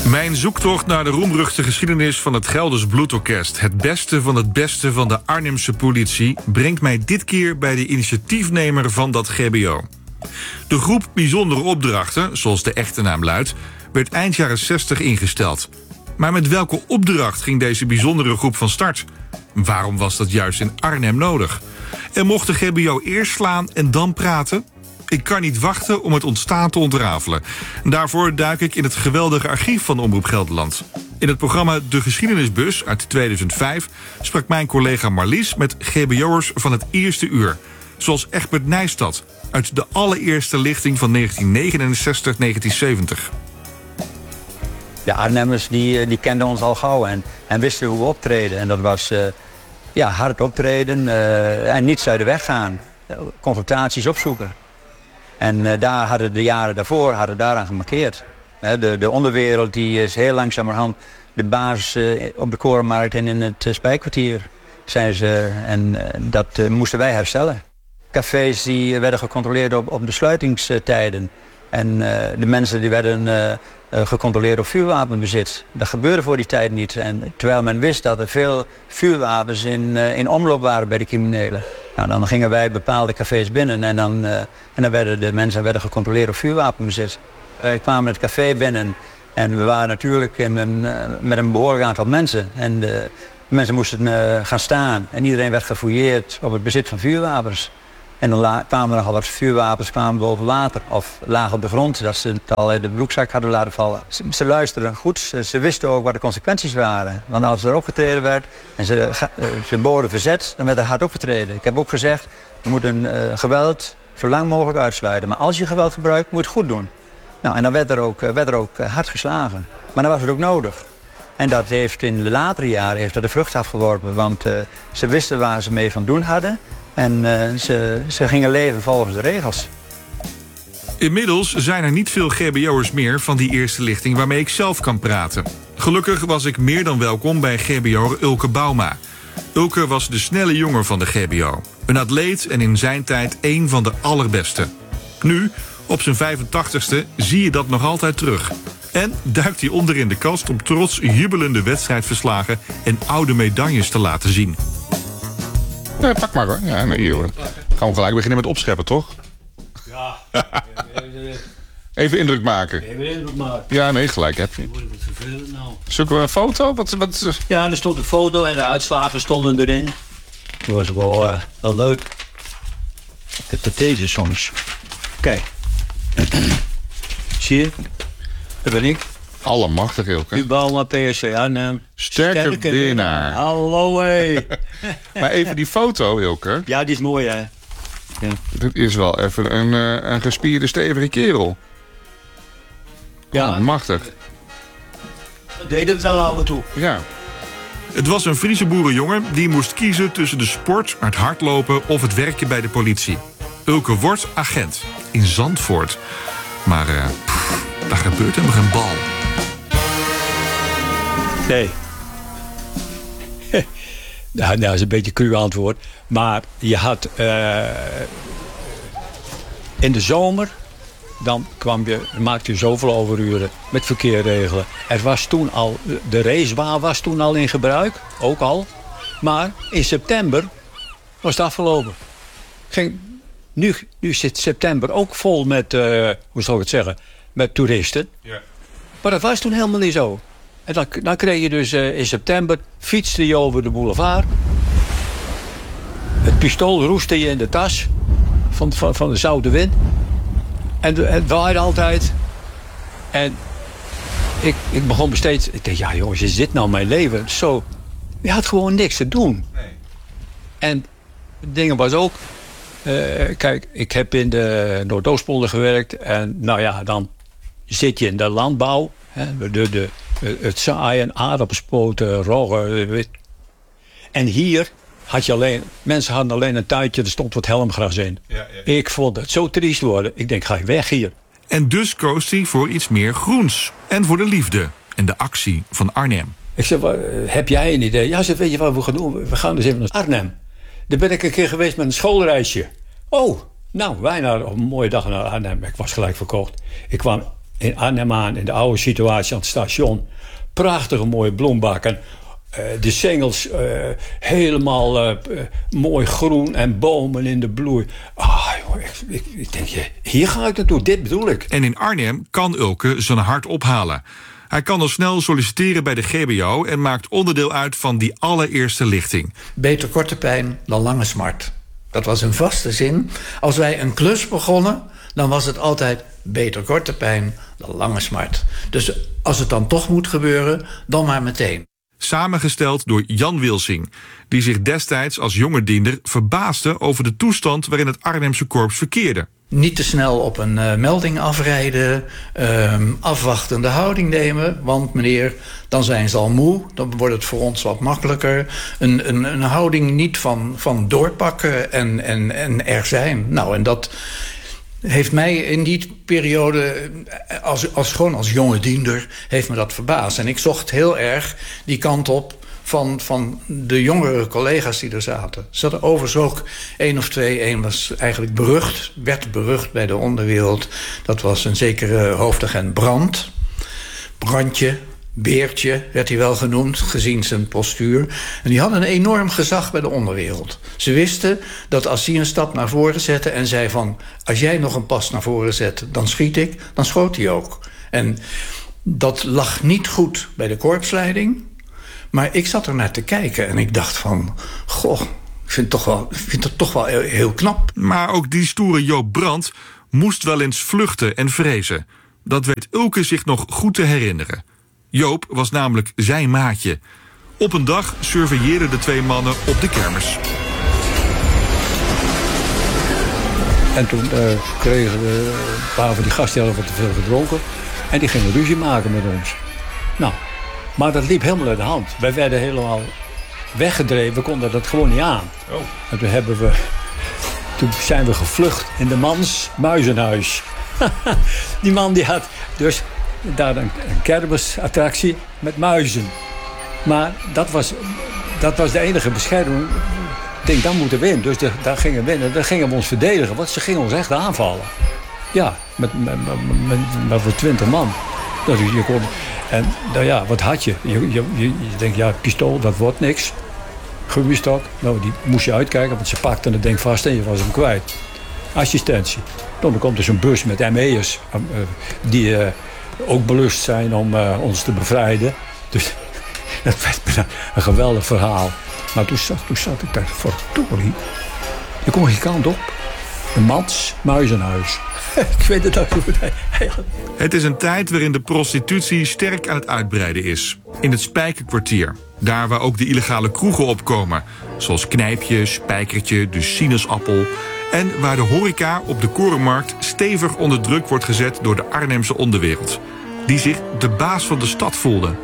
Mijn zoektocht naar de roemruchte geschiedenis van het Gelders Bloedorkest, het beste van de Arnhemse politie, brengt mij dit keer bij de initiatiefnemer van dat GBO. De groep Bijzondere Opdrachten, zoals de echte naam luidt, werd eind jaren 60 ingesteld. Maar met welke opdracht ging deze bijzondere groep van start? Waarom was dat juist in Arnhem nodig? En mocht de GBO eerst slaan en dan praten? Ik kan niet wachten om het ontstaan te ontrafelen. Daarvoor duik ik in het geweldige archief van Omroep Gelderland. In het programma De Geschiedenisbus uit 2005 sprak mijn collega Marlies met GBO'ers van het eerste uur. Zoals Egbert Nijstad uit de allereerste lichting van 1969-1970. De Arnhemmers die kenden ons al gauw en wisten hoe we optreden. En dat was hard optreden en niets uit de weg gaan. Confrontaties opzoeken. En daar hadden de jaren daarvoor daaraan gemarkeerd. De onderwereld die is heel langzamerhand de basis op de Korenmarkt en in het Spijkkwartier zijn ze. En dat moesten wij herstellen. Cafés die werden gecontroleerd op de sluitingstijden. En de mensen die werden gecontroleerd op vuurwapenbezit. Dat gebeurde voor die tijd niet. En terwijl men wist dat er veel vuurwapens in omloop waren bij de criminelen. Nou, dan gingen wij bepaalde cafés binnen en dan werden de mensen gecontroleerd op vuurwapenbezit. Wij kwamen het café binnen en we waren natuurlijk met een behoorlijk aantal mensen. En de mensen moesten gaan staan en iedereen werd gefouilleerd op het bezit van vuurwapens. En dan kwamen er nogal wat vuurwapens boven water of lagen op de grond, dat ze het al in de broekzak hadden laten vallen. Ze luisterden goed, ze wisten ook wat de consequenties waren. Want als er opgetreden werd en ze boden verzet, dan werd er hard opgetreden. Ik heb ook gezegd, we moeten geweld zo lang mogelijk uitsluiten. Maar als je geweld gebruikt, moet je het goed doen. Nou, en dan werd er ook hard geslagen. Maar dan was het ook nodig. En dat heeft in de latere jaren de vrucht afgeworpen, want ze wisten waar ze mee van doen hadden. En ze gingen leven volgens de regels. Inmiddels zijn er niet veel GBO'ers meer van die eerste lichting waarmee ik zelf kan praten. Gelukkig was ik meer dan welkom bij GBO'er Ulke Bouma. Ulke was de snelle jongen van de GBO. Een atleet en in zijn tijd één van de allerbeste. Nu, op zijn 85ste, zie je dat nog altijd terug. En duikt hij onder in de kast om trots jubelende wedstrijdverslagen en oude medailles te laten zien. Nee, pak maar hoor. Ja, nee, hoor. Gaan we gelijk beginnen met opscheppen, toch? Ja. Even indruk maken. Ja, nee, gelijk heb je. Zoeken we een foto? Wat? Ja, er stond een foto en de uitslagen stonden erin. Dat was wel leuk. Ik heb dat deze soms. Kijk. Zie je? Dat ben ik. Allemachtig, Ilke. U bouwt maar PSV Arnhem. Sterke winnaar. Hallo, hé. Maar even die foto, Ilke. Ja, die is mooi, hè. Ja. Dit is wel even een gespierde, stevige kerel. Ja. Machtig. Dat deed het wel af en toe. Ja. Het was een Friese boerenjongen die moest kiezen tussen de sport, het hardlopen of het werken bij de politie. Ulke wordt agent in Zandvoort. Maar daar gebeurt helemaal geen bal. Nee. Nou, dat is een beetje een cru antwoord. Maar je had in de zomer, dan maakte je zoveel overuren met verkeer regelen. Er was toen al, de racebaan was toen al in gebruik, ook al. Maar in september was het afgelopen. Nu zit september ook vol met, hoe zal ik het zeggen, met toeristen. Ja. Maar dat was toen helemaal niet zo. En dan kreeg je dus in september, fietste je over de boulevard. Het pistool roestte je in de tas van de zoute wind. En het waaide altijd. En ik begon steeds, ik dacht, ja jongens, is dit nou mijn leven? Zo, je had gewoon niks te doen. Nee. En het ding was ook, kijk, ik heb in de Noordoostpolder gewerkt. En nou ja, dan zit je in de landbouw. Hè, het zaaien, aardappelspoten, roggen. En hier had je mensen hadden alleen een tuintje, er stond wat helmgras in. Ja. Ik vond het zo triest worden. Ik denk, ga ik weg hier. En dus koos hij voor iets meer groens. En voor de liefde en de actie van Arnhem. Ik zei, heb jij een idee? Ja, ze weet je wat we gaan doen? We gaan dus even naar Arnhem. Daar ben ik een keer geweest met een schoolreisje. Oh, nou, wij naar een mooie dag naar Arnhem. Ik was gelijk verkocht. Ik kwam in Arnhem aan, in de oude situatie aan het station. Prachtige mooie bloembakken. De singels helemaal mooi groen en bomen in de bloei. Ik denk, hier ga ik naartoe, dit bedoel ik. En in Arnhem kan Ulke zijn hart ophalen. Hij kan al snel solliciteren bij de GBO en maakt onderdeel uit van die allereerste lichting. Beter korte pijn dan lange smart. Dat was een vaste zin. Als wij een klus begonnen, dan was het altijd beter korte pijn dan lange smart. Dus als het dan toch moet gebeuren, dan maar meteen. Samengesteld door Jan Wilsing, die zich destijds als jonge diender verbaasde over de toestand waarin het Arnhemse korps verkeerde. Niet te snel op een melding afrijden, afwachtende houding nemen. Want meneer, dan zijn ze al moe, dan wordt het voor ons wat makkelijker. Een houding niet van doorpakken en er zijn. Nou, en dat heeft mij in die periode, gewoon als jonge diender, heeft me dat verbaasd. En ik zocht heel erg die kant op van de jongere collega's die er zaten. Er zaten overigens ook 1 of 2. Eén was eigenlijk werd berucht bij de onderwereld. Dat was een zekere hoofdagent Brandje, Beertje werd hij wel genoemd, gezien zijn postuur. En die hadden een enorm gezag bij de onderwereld. Ze wisten dat als hij een stap naar voren zette en zei van, als jij nog een pas naar voren zet, dan schiet ik, dan schoot hij ook. En dat lag niet goed bij de korpsleiding. Maar ik zat er naar te kijken en ik dacht van, goh, ik vind het toch wel heel knap. Maar ook die stoere Joop Brandt moest wel eens vluchten en vrezen. Dat weet Ulke zich nog goed te herinneren. Joop was namelijk zijn maatje. Op een dag surveilleerden de 2 mannen op de kermis. En toen kregen een paar van die gasten wat te veel gedronken. En die gingen ruzie maken met ons. Nou, maar dat liep helemaal uit de hand. Wij werden helemaal weggedreven. We konden dat gewoon niet aan. Oh. En toen zijn we gevlucht in de mans muizenhuis. Die man die had dus daar een kermisattractie met muizen. Maar dat was de enige bescherming. Ik denk, dan moeten we in. Dus daar gingen we in. En daar gingen we ons verdedigen. Want ze gingen ons echt aanvallen. Ja, met 20 man. Dus je kon... En nou ja, wat had je? Je denkt, ja, pistool, dat wordt niks. Gummistok, nou, die moest je uitkijken, want ze pakten het ding vast en je was hem kwijt. Assistentie. Dan komt er zo'n bus met ME'ers die ook belust zijn om ons te bevrijden. Dus dat werd een geweldig verhaal. Maar toen zat ik daar voor Tori. Je kon geen kant op. De Mans Muizenhuis. Ik weet het ook goed. Het is een tijd waarin de prostitutie sterk aan het uitbreiden is. In het Spijkerkwartier. Daar waar ook de illegale kroegen opkomen. Zoals Knijpje, Spijkertje, de Sinaasappel. En waar de horeca op de Korenmarkt stevig onder druk wordt gezet door de Arnhemse onderwereld. Die zich de baas van de stad voelde.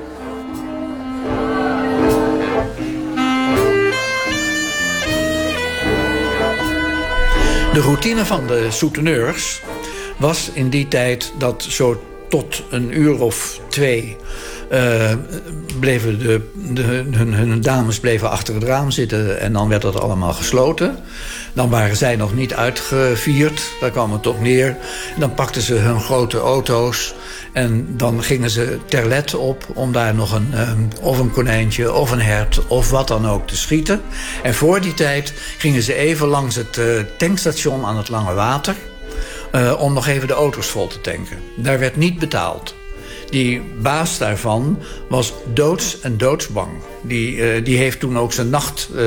De routine van de souteneurs was in die tijd dat zo tot een uur of 2 bleven hun dames bleven achter het raam zitten en dan werd dat allemaal gesloten. Dan waren zij nog niet uitgevierd, daar kwam het op neer. En dan pakten ze hun grote auto's en dan gingen ze ter let op om daar nog of een konijntje of een hert of wat dan ook te schieten. En voor die tijd gingen ze even langs het tankstation aan het Lange Water om nog even de auto's vol te tanken. Daar werd niet betaald. Die baas daarvan was doods en doodsbang. Die heeft toen ook zijn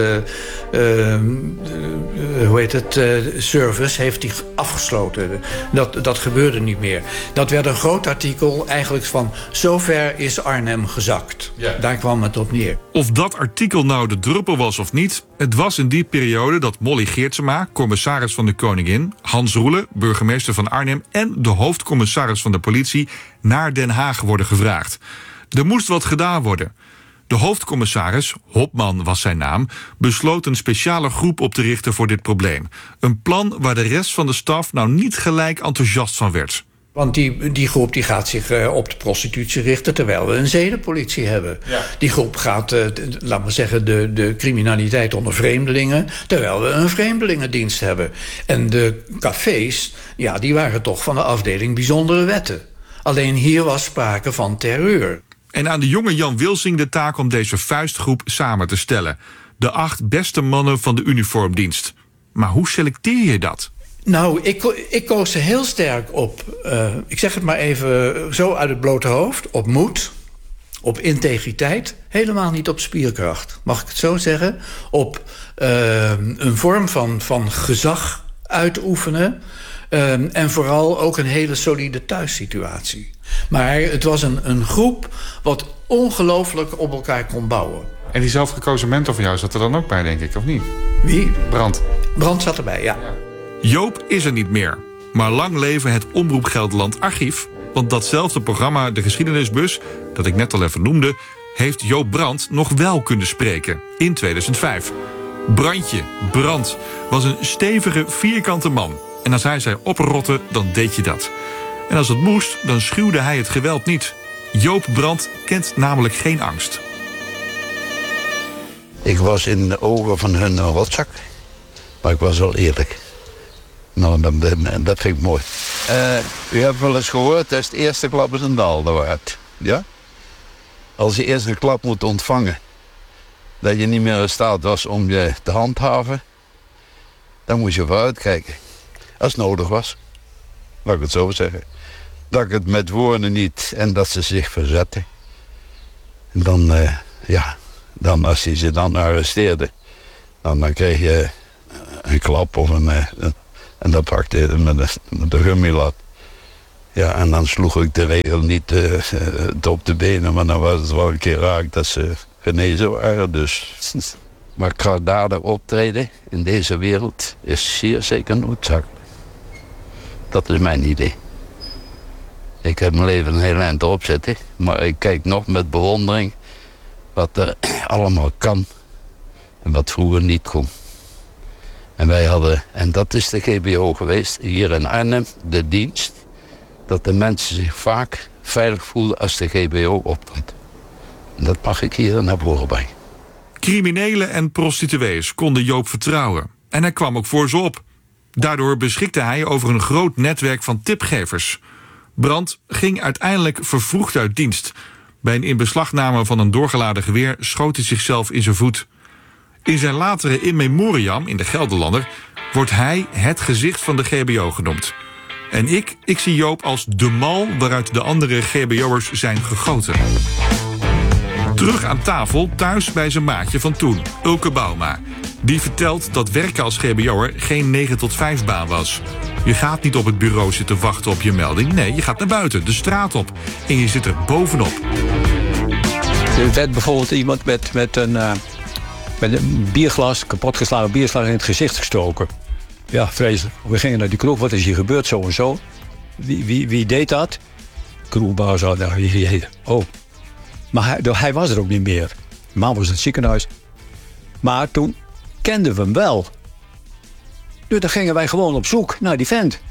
service heeft hij afgesloten. Dat gebeurde niet meer. Dat werd een groot artikel eigenlijk van zover is Arnhem gezakt. Ja. Daar kwam het op neer. Of dat artikel nou de druppel was of niet, het was in die periode dat Molly Geertsema, commissaris van de Koningin, Hans Roele, burgemeester van Arnhem en de hoofdcommissaris van de politie naar Den Haag worden gevraagd. Er moest wat gedaan worden. De hoofdcommissaris, Hopman was zijn naam, besloot een speciale groep op te richten voor dit probleem. Een plan waar de rest van de staf nou niet gelijk enthousiast van werd. Want die groep die gaat zich op de prostitutie richten terwijl we een zedenpolitie hebben. Ja. Die groep gaat, laten we zeggen, de criminaliteit onder vreemdelingen terwijl we een vreemdelingendienst hebben. En de cafés, ja, die waren toch van de afdeling bijzondere wetten. Alleen hier was sprake van terreur. En aan de jonge Jan Wilsing de taak om deze vuistgroep samen te stellen. De 8 beste mannen van de uniformdienst. Maar hoe selecteer je dat? Nou, ik koos er heel sterk op, ik zeg het maar even zo uit het blote hoofd, op moed, op integriteit, helemaal niet op spierkracht. Mag ik het zo zeggen? Op een vorm van gezag uitoefenen en vooral ook een hele solide thuissituatie. Maar het was een groep wat ongelooflijk op elkaar kon bouwen. En die zelfgekozen mentor van jou zat er dan ook bij, denk ik, of niet? Wie? Brand. Brand zat erbij, ja. Joop is er niet meer. Maar lang leven het Omroep Gelderland archief. Want datzelfde programma, de geschiedenisbus, dat ik net al even noemde, heeft Joop Brand nog wel kunnen spreken in 2005. Brand was een stevige, vierkante man. En als hij zei oprotten, dan deed je dat. En als het moest, dan schuwde hij het geweld niet. Joop Brand kent namelijk geen angst. Ik was in de ogen van hun een rotzak. Maar ik was wel eerlijk. Nou, dat vind ik mooi. U hebt wel eens gehoord, dat is de eerste klap is een dal waard. Ja? Als je eerst een klap moet ontvangen, dat je niet meer in staat was om je te handhaven, dan moest je vooruit kijken. Als het nodig was. Laat ik het zo zeggen. Dat ik het met woorden niet en dat ze zich verzetten. En dan als hij ze dan arresteerde, dan kreeg je een klap of en dat pakte je met de gummilat. Ja, en dan sloeg ik de regel niet op de benen, maar dan was het wel een keer raak dat ze genezen waren. Dus. Maar krachtdadig optreden in deze wereld is zeer zeker noodzakelijk. Dat is mijn idee. Ik heb mijn leven een heel eind op zitten, maar ik kijk nog met bewondering wat er allemaal kan en wat vroeger niet kon. En wij hadden, en dat is de GBO geweest, hier in Arnhem, de dienst, dat de mensen zich vaak veilig voelden als de GBO optrad. En dat mag ik hier naar voren brengen. Criminelen en prostituees konden Joop vertrouwen. En hij kwam ook voor ze op. Daardoor beschikte hij over een groot netwerk van tipgevers. Brand ging uiteindelijk vervroegd uit dienst. Bij een inbeslagname van een doorgeladen geweer schoot hij zichzelf in zijn voet. In zijn latere in memoriam in de Gelderlander wordt hij het gezicht van de GBO genoemd. En ik zie Joop als de mal waaruit de andere GBO'ers zijn gegoten. Terug aan tafel, thuis bij zijn maatje van toen, Ulke Bouma. Die vertelt dat werken als GBO'er geen 9-tot-5 baan was. Je gaat niet op het bureau zitten wachten op je melding. Nee, je gaat naar buiten, de straat op. En je zit er bovenop. Er werd bijvoorbeeld iemand met een bierglas, kapotgeslagen bierglas in het gezicht gestoken. Ja, vreselijk. We gingen naar die kroeg. Wat is hier gebeurd, zo en zo? Wie deed dat? Kroegbaas zou daar. Oh. Maar hij was er ook niet meer. De man was in het ziekenhuis. Maar toen kenden we hem wel. Dus dan gingen wij gewoon op zoek naar die vent.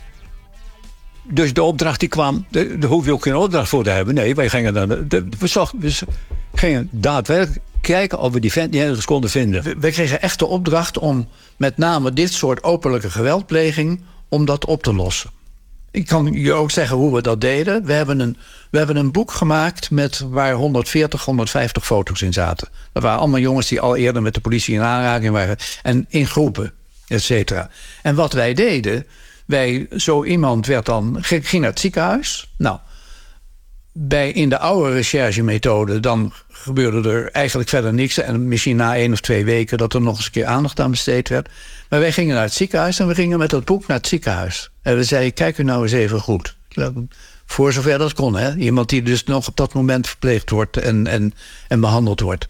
Dus de opdracht die kwam, daar hoef je ook geen opdracht voor te hebben. Nee, wij gingen dan. We gingen daadwerkelijk kijken of we die vent niet ergens konden vinden. We kregen echt de opdracht om met name dit soort openlijke geweldpleging, om dat op te lossen. Ik kan je ook zeggen hoe we dat deden. We hebben een boek gemaakt waar 140, 150 foto's in zaten. Dat waren allemaal jongens die al eerder met de politie in aanraking waren. En in groepen, et cetera. En wat wij deden, zo iemand ging naar het ziekenhuis. Nou, in de oude recherchemethode, dan gebeurde er eigenlijk verder niks. En misschien na 1 of 2 weken dat er nog eens een keer aandacht aan besteed werd. Maar wij gingen naar het ziekenhuis en we gingen met dat boek naar het ziekenhuis. En we zeiden, kijk u nou eens even goed. Voor zover dat kon, hè. Iemand die dus nog op dat moment verpleegd wordt en behandeld wordt.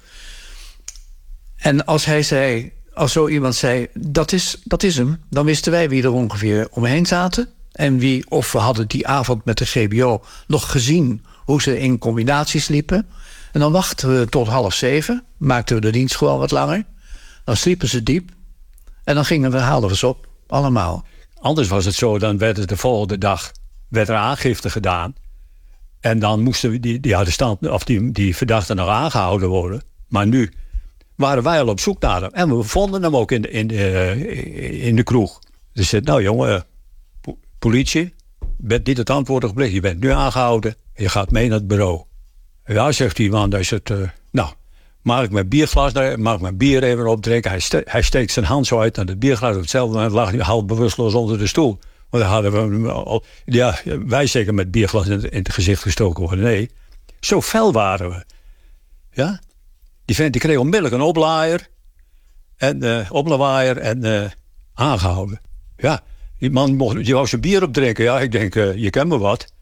En als zo iemand zei, dat is hem, dan wisten wij wie er ongeveer omheen zaten. En of we hadden die avond met de GBO nog gezien hoe ze in combinaties liepen. En dan wachten we tot 6:30, maakten we de dienst gewoon wat langer. Dan sliepen ze diep. En dan haalden we ze op, allemaal. Anders was het zo, dan werd het de volgende dag er aangifte gedaan. En dan moesten die verdachten nog aangehouden worden. Maar nu waren wij al op zoek naar hem. En we vonden hem ook in de kroeg. Dus zei, nou jongen, politie, bent niet het antwoord gepleegd. Je bent nu aangehouden en je gaat mee naar het bureau. Ja, zegt die man, dan is het... mag ik mijn bierglas, mag ik mijn bier even opdrinken? Hij steekt zijn hand zo uit naar het bierglas. Op hetzelfde moment lag hij half bewusteloos onder de stoel. Want dan hadden we hem al... Ja, wij zeker met bierglas in het gezicht gestoken worden. Nee, zo fel waren we. Ja? Die vent die kreeg onmiddellijk een oplaaier. En oplaaier en aangehouden. Ja, die man die wou zijn bier opdrinken. Ja, ik denk, je kent me wat.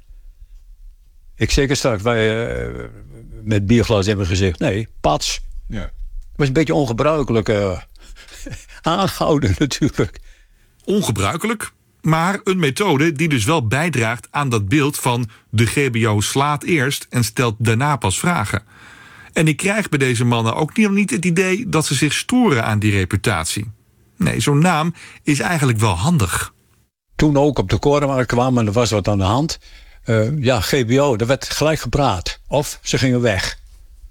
Ik zeker straks met bierglas in mijn gezicht. Nee, pats. Ja. Het was een beetje ongebruikelijk aanhouden natuurlijk. Ongebruikelijk, maar een methode die dus wel bijdraagt aan dat beeld van de GBO slaat eerst en stelt daarna pas vragen. En ik krijg bij deze mannen ook niet het idee dat ze zich storen aan die reputatie. Nee, zo'n naam is eigenlijk wel handig. Toen ook op de Korenmarkt kwamen en er was wat aan de hand. GBO, er werd gelijk gepraat. Of ze gingen weg.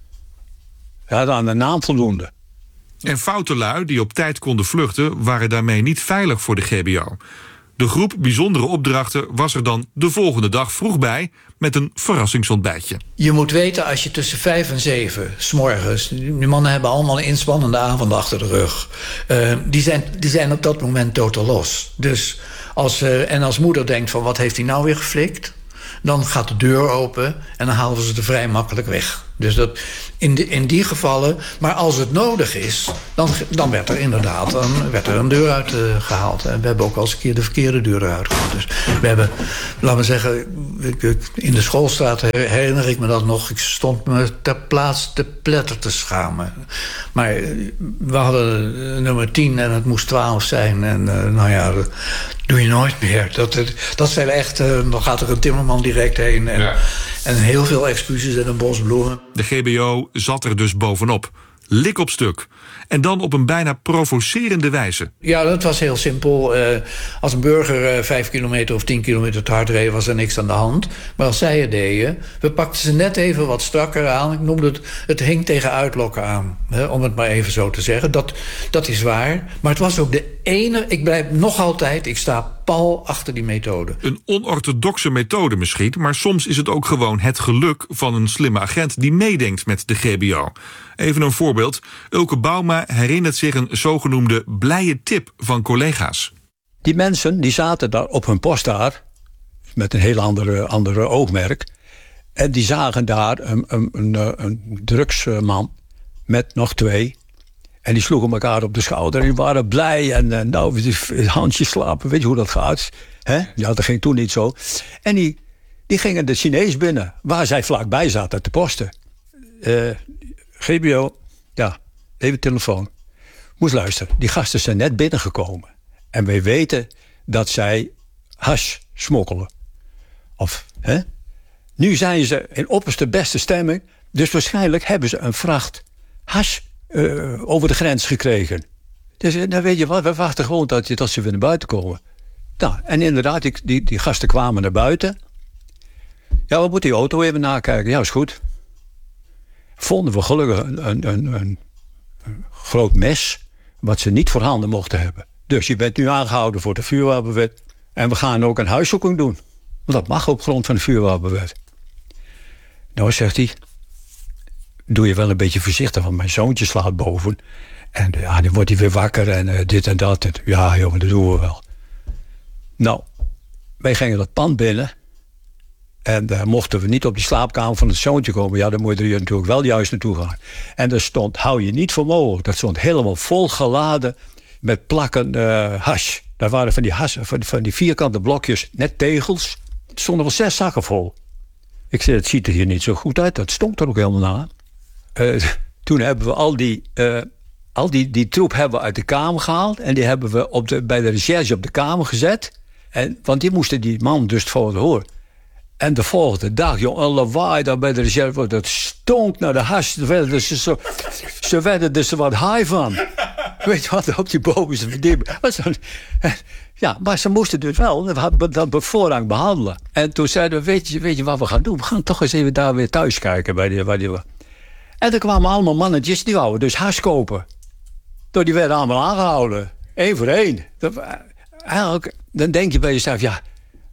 Ja, aan de naam voldoende. En foute lui die op tijd konden vluchten waren daarmee niet veilig voor de GBO. De groep bijzondere opdrachten was er dan de volgende dag vroeg bij met een verrassingsontbijtje. Je moet weten, als je tussen 5 en 7 's morgens... die mannen hebben allemaal een inspannende avond achter de rug. Die zijn op dat moment totaal los. Dus als moeder denkt van wat heeft hij nou weer geflikt... dan gaat de deur open en dan halen we ze er vrij makkelijk weg. Dus dat in die gevallen, maar als het nodig is... dan werd er inderdaad een deur uitgehaald. En we hebben ook al eens een keer de verkeerde deur eruit gehaald. Dus we hebben, laten we zeggen... in de schoolstraat herinner ik me dat nog... ik stond me ter plaatse te pletter te schamen. Maar we hadden nummer 10 en het moest 12 zijn. En dat doe je nooit meer. Dat zijn echt... dan gaat er een timmerman direct heen. En heel veel excuses en een bos bloemen. De GBO zat er dus bovenop. Lik op stuk. En dan op een bijna provocerende wijze. Ja, dat was heel simpel. Als een burger 5 kilometer of 10 kilometer te hard reed... was er niks aan de hand. Maar als zij het deden... we pakten ze net even wat strakker aan. Ik noemde het hing tegen uitlokken aan. Om het maar even zo te zeggen. Dat is waar. Maar het was ook de ene... ik blijf nog altijd... ik sta pal achter die methode. Een onorthodoxe methode misschien... maar soms is het ook gewoon het geluk van een slimme agent... die meedenkt met de GBO. Even een voorbeeld. Ulke Bouma herinnert zich een zogenoemde blije tip van collega's. Die mensen die zaten daar op hun post daar... met een heel andere oogmerk... en die zagen daar een drugsman met nog 2... en die sloegen elkaar op de schouder en die waren blij... en handjes slapen, weet je hoe dat gaat? Hè? Ja, dat ging toen niet zo. En die gingen de Chinees binnen... waar zij vlakbij zaten te posten... GBO, ja, even telefoon. Moest luisteren, die gasten zijn net binnengekomen. En wij weten dat zij hash smokkelen. Nu zijn ze in opperste beste stemming. Dus waarschijnlijk hebben ze een vracht hash over de grens gekregen. Dus nou weet je wat, we wachten gewoon tot ze weer naar buiten komen. Nou, en inderdaad, die gasten kwamen naar buiten. Ja, we moeten die auto even nakijken. Ja, is goed. Vonden we gelukkig een groot mes... wat ze niet voorhanden mochten hebben. Dus je bent nu aangehouden voor de vuurwapenwet... en we gaan ook een huiszoeking doen. Want dat mag op grond van de vuurwapenwet. Nou, zegt hij... doe je wel een beetje voorzichtig, want mijn zoontje slaat boven. En dan wordt hij weer wakker en dit en dat. Ja, jongen, dat doen we wel. Nou, wij gingen dat pand binnen... En daar mochten we niet op die slaapkamer van het zoontje komen. Ja, dan moet je er natuurlijk wel juist naartoe gaan. En er stond, hou je niet voor mogelijk. Dat stond helemaal volgeladen met plakken hash. Daar waren van die vierkante blokjes, net tegels. Er stonden wel 6 zakken vol. Ik zei, het ziet er hier niet zo goed uit. Dat stonk er ook helemaal na. Toen hebben we al die troep hebben we uit de kamer gehaald. En die hebben we bij de recherche op de kamer gezet. Want die moesten die man dus voor het horen. En de volgende dag, joh, een lawaai daar bij de reserve, dat stonk naar de hash. Ze werden er wat high van. Weet je wat, op die bovenste verdieping. Ja, maar ze moesten dus wel dat op voorrang behandelen. En toen zeiden we, weet je wat we gaan doen? We gaan toch eens even daar weer thuis kijken. En er kwamen allemaal mannetjes, die wouden dus hash kopen. Die werden allemaal aangehouden. 1 voor 1. Eigenlijk, dan denk je bij jezelf, ja...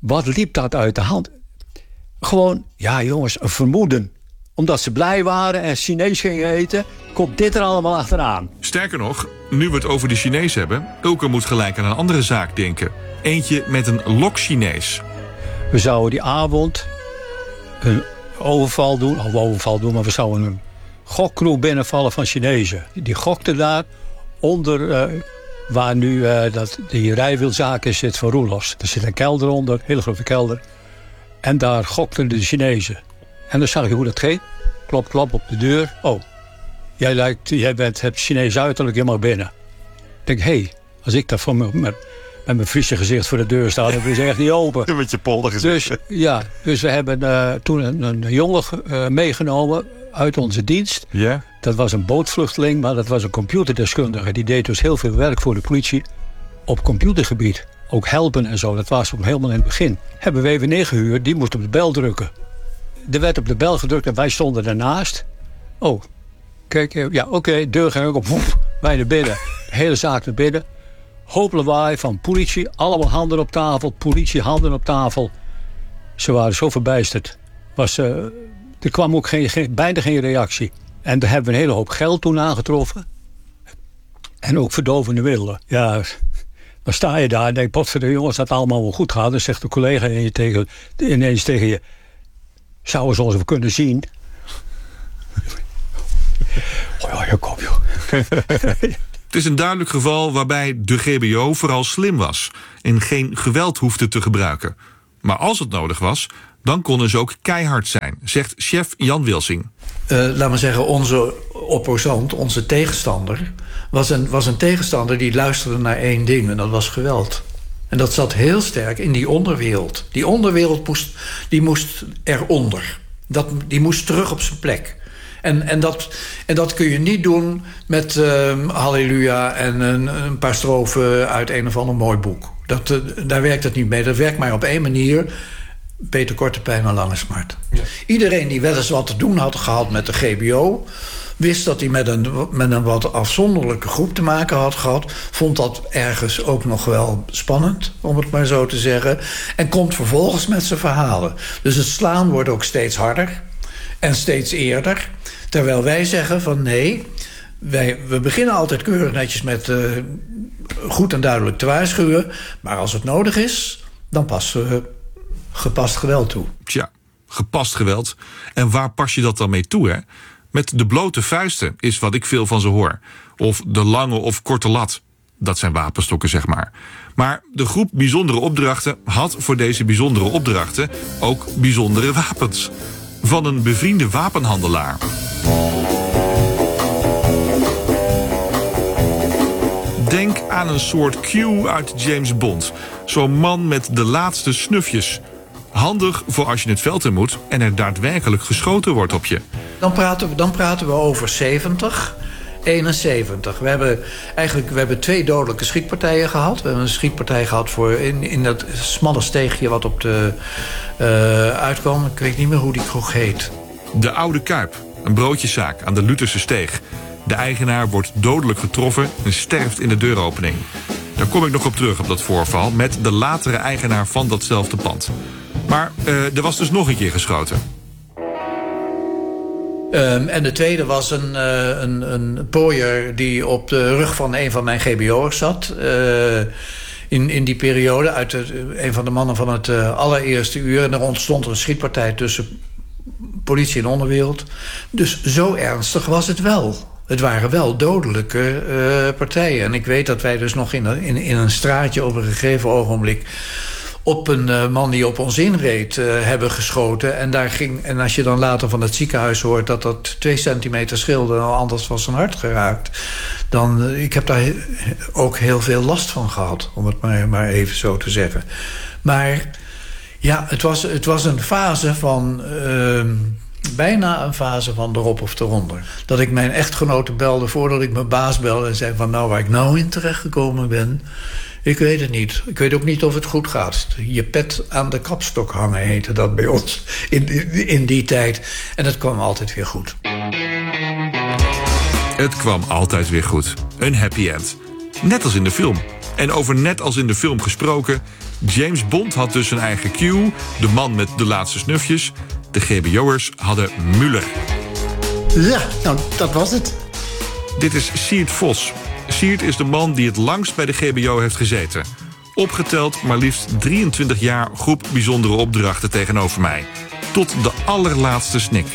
Wat liep dat uit de hand? Gewoon, ja jongens, een vermoeden. Omdat ze blij waren en Chinees gingen eten, komt dit er allemaal achteraan. Sterker nog, nu we het over de Chinees hebben, Ulker moet gelijk aan een andere zaak denken. Eentje met een lok Chinees. We zouden die avond een overval doen, maar we zouden een gokkroeg binnenvallen van Chinezen. Die gokten daar onder waar nu die rijwielzaak is, zit van Roelos. Er zit een kelder onder, een hele grote kelder. En daar gokten de Chinezen. En dan zag je hoe dat ging. Klop, klop op de deur. Oh, jij hebt Chinees uiterlijk, je mag binnen. Ik denk, als ik daar met mijn Friese gezicht voor de deur sta, dan is het echt niet open. Met je polder gezicht. Dus we hebben toen een jongen meegenomen uit onze dienst. Ja? Dat was een bootvluchteling, maar dat was een computerdeskundige. Die deed dus heel veel werk voor de politie op computergebied. Ook helpen en zo, dat was ook helemaal in het begin. Hebben we even neergehuurd, die moest op de bel drukken. Er werd op de bel gedrukt en wij stonden ernaast. Oh, kijk, ja oké, deur ging ook op. Wij naar binnen, de hele zaak naar binnen. Hoop lawaai van politie, allemaal handen op tafel. Politie, handen op tafel. Ze waren zo verbijsterd. Er kwam ook bijna geen reactie. En daar hebben we een hele hoop geld toen aangetroffen. En ook verdovende middelen. Ja, dan sta je daar en denk, potverdorie jongens, dat het allemaal wel goed gaat. Dan zegt de collega ineens tegen je, zouden ze ons even kunnen zien? Oh ja, je kop joh. Het is een duidelijk geval waarbij de GBO vooral slim was en geen geweld hoefde te gebruiken. Maar als het nodig was, dan konden ze ook keihard zijn, zegt chef Jan Wilsing. Laat maar zeggen, onze opposant, onze tegenstander, was een tegenstander die luisterde naar één ding en dat was geweld. En dat zat heel sterk in die onderwereld. Die onderwereld moest eronder. Die moest terug op zijn plek. En dat kun je niet doen met halleluja en een paar strofen uit een of ander mooi boek. Daar werkt het niet mee. Dat werkt maar op één manier. Beter korte pijn dan lange smart. Ja. Iedereen die wel eens wat te doen had gehad met de GBO, wist dat hij met een wat afzonderlijke groep te maken had gehad, vond dat ergens ook nog wel spannend, om het maar zo te zeggen, en komt vervolgens met zijn verhalen. Dus het slaan wordt ook steeds harder en steeds eerder, terwijl wij zeggen van nee, we beginnen altijd keurig netjes met goed en duidelijk te waarschuwen, maar als het nodig is, dan passen we gepast geweld toe. Tja, gepast geweld. En waar pas je dat dan mee toe, hè? Met de blote vuisten is wat ik veel van ze hoor. Of de lange of korte lat. Dat zijn wapenstokken, zeg maar. Maar de groep bijzondere opdrachten had voor deze bijzondere opdrachten ook bijzondere wapens. Van een bevriende wapenhandelaar. Denk aan een soort Q uit James Bond. Zo'n man met de laatste snufjes. Handig voor als je het veld in moet en er daadwerkelijk geschoten wordt op je. Dan praten we over 71. We hebben 2 dodelijke schietpartijen gehad. We hebben een schietpartij gehad in dat smalle steegje wat op de uitkwam. Ik weet niet meer hoe die kroeg heet. De Oude Kuip, een broodjeszaak aan de Lutherse Steeg. De eigenaar wordt dodelijk getroffen en sterft in de deuropening. Daar kom ik nog op terug op dat voorval met de latere eigenaar van datzelfde pand. Maar er was dus nog een keer geschoten. En de tweede was een pooier die op de rug van een van mijn GBO'ers zat. In die periode, een van de mannen van het allereerste uur. En er ontstond een schietpartij tussen politie en onderwereld. Dus zo ernstig was het wel. Het waren wel dodelijke partijen. En ik weet dat wij dus nog in een straatje op een gegeven ogenblik op een man die op ons inreed hebben geschoten. En als je dan later van het ziekenhuis hoort dat 2 centimeter scheelde, anders was zijn hart geraakt. Ik heb daar ook heel veel last van gehad, om het maar even zo te zeggen. Maar ja, het was een fase van bijna een fase van erop of eronder. Dat ik mijn echtgenote belde voordat ik mijn baas belde en zei van nou, waar ik nou in terechtgekomen ben, ik weet het niet. Ik weet ook niet of het goed gaat. Je pet aan de kapstok hangen heette dat bij ons in die tijd. En het kwam altijd weer goed. Het kwam altijd weer goed. Een happy end. Net als in de film. En over net als in de film gesproken, James Bond had dus zijn eigen Q, de man met de laatste snufjes. De GBO'ers hadden Muller. Ja, nou, dat was het. Dit is Siert Vos. Siert is de man die het langst bij de GBO heeft gezeten. Opgeteld maar liefst 23 jaar groep bijzondere opdrachten tegenover mij. Tot de allerlaatste snik.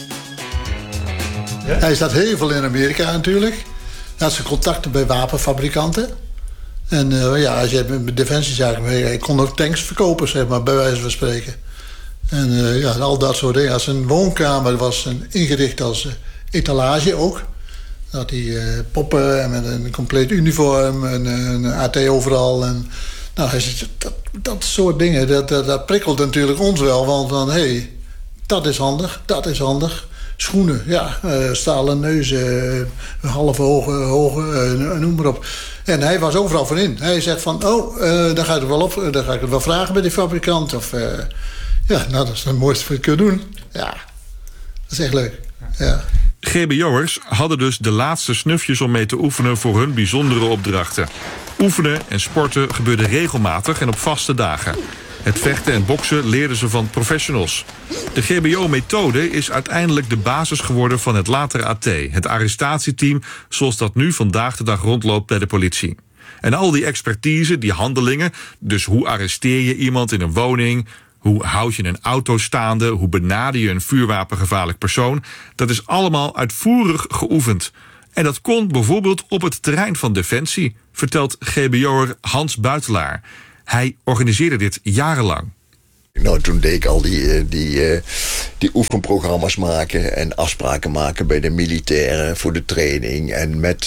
Ja. Hij staat heel veel in Amerika natuurlijk. Hij had zijn contacten bij wapenfabrikanten. En als je met defensiezaken mee, hij kon ook tanks verkopen, zeg maar, bij wijze van spreken. En al dat soort dingen. Zijn woonkamer was ingericht als etalage ook. Dat hij poppen en met een compleet uniform en een AT overal. En, hij zegt, dat soort dingen, dat prikkelt natuurlijk ons wel. Want dan, dat is handig. Schoenen, stalen neuzen, half hoge, noem maar op. En hij was overal voor in. Hij zegt van, dan ga ik het wel vragen bij die fabrikant. Of, dat is het mooiste wat je kunt doen. Ja, dat is echt leuk. Ja. GBO'ers hadden dus de laatste snufjes om mee te oefenen voor hun bijzondere opdrachten. Oefenen en sporten gebeurde regelmatig en op vaste dagen. Het vechten en boksen leerden ze van professionals. De GBO-methode is uiteindelijk de basis geworden van het latere AT, het arrestatieteam, zoals dat nu vandaag de dag rondloopt bij de politie. En al die expertise, die handelingen, dus hoe arresteer je iemand in een woning, hoe houd je een auto staande, hoe benader je een vuurwapengevaarlijk persoon, dat is allemaal uitvoerig geoefend. En dat kon bijvoorbeeld op het terrein van Defensie, vertelt GBO'er Hans Buitelaar. Hij organiseerde dit jarenlang. Nou, toen deed ik al die oefenprogramma's maken en afspraken maken bij de militairen voor de training. En met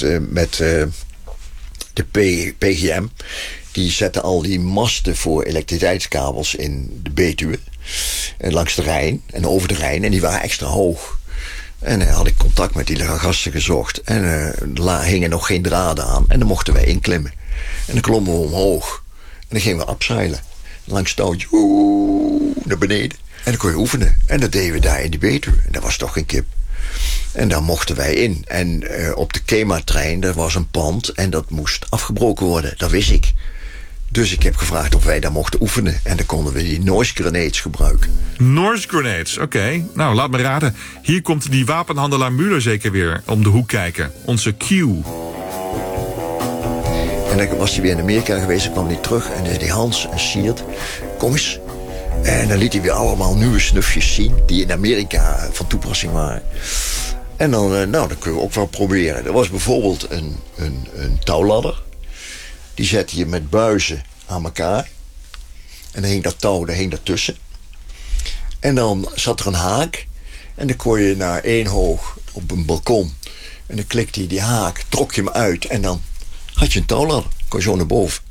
de PGM, die zetten al die masten voor elektriciteitskabels in de Betuwe. En langs de Rijn en over de Rijn. En die waren extra hoog. En dan had ik contact met die gasten gezocht. En er hingen nog geen draden aan. En dan mochten wij inklimmen. En dan klommen we omhoog. En dan gingen we abseilen. Langs het touwtje, naar beneden. En dan kon je oefenen. En dat deden we daar in die Betuwe. En dat was toch geen kip. En daar mochten wij in. En op de KEMA-trein, daar was een pand. En dat moest afgebroken worden. Dat wist ik. Dus ik heb gevraagd of wij daar mochten oefenen. En dan konden we die noise grenades gebruiken. Noise grenades, oké. Nou, laat me raden. Hier komt die wapenhandelaar Muller zeker weer om de hoek kijken. Onze Q. En dan was hij weer in Amerika geweest. Dan kwam hij terug en die Hans en Siert, kom eens. En dan liet hij weer allemaal nieuwe snufjes zien die in Amerika van toepassing waren. En dan, dan kunnen we ook wel proberen. Er was bijvoorbeeld een touwladder. Die zette je met buizen aan elkaar. En dan hing dat touw, daar hing dat tussen. En dan zat er een haak. En dan kon je naar 1 hoog op een balkon. En dan klikte je die haak, trok je hem uit. En dan had je een touwladder. Kon je zo naar boven.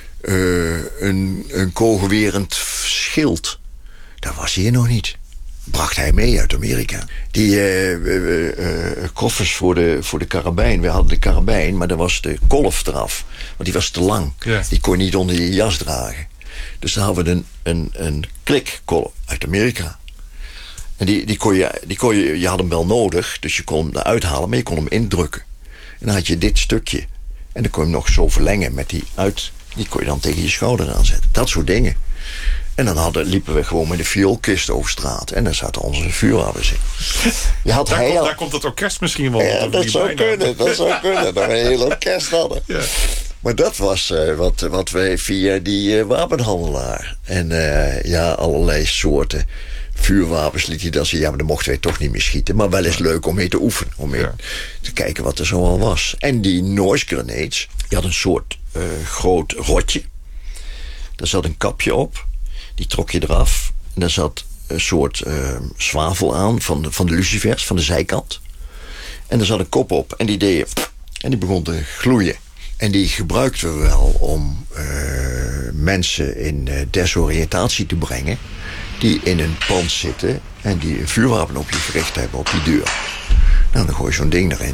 Een kogelwerend schild. Dat was hier nog niet. Bracht hij mee uit Amerika. Die koffers voor de karabijn. We hadden de karabijn, maar daar was de kolf eraf. Want die was te lang. Ja. Die kon je niet onder je jas dragen. Dus dan hadden we een klikkolf uit Amerika. En je had hem wel nodig. Dus je kon hem eruit halen, maar je kon hem indrukken. En dan had je dit stukje. En dan kon je hem nog zo verlengen met die uit. Die kon je dan tegen je schouder aanzetten. Dat soort dingen. En dan liepen we gewoon met de vioolkist over straat. En dan zaten onze vuurwapens in. Daar komt het orkest misschien wel. Ja, dat zou kunnen. Dat we een heel orkest hadden. Ja. Maar dat was wat wij via die wapenhandelaar. En allerlei soorten vuurwapens liet hij dan zien. Ja, maar dan mochten wij toch niet meer schieten. Maar wel eens leuk om mee te oefenen. Om mee te kijken wat er zo al was. En die noise grenades. Die had een soort groot rotje. Daar zat een kapje op. Die trok je eraf. En daar zat een soort zwavel aan van de lucifers, van de zijkant. En daar zat een kop op. En die deed je. En die begon te gloeien. En die gebruikten we wel om mensen in desoriëntatie te brengen. Die in een pand zitten. En die een vuurwapen op je gericht hebben op die deur. Nou, dan gooi je zo'n ding erin.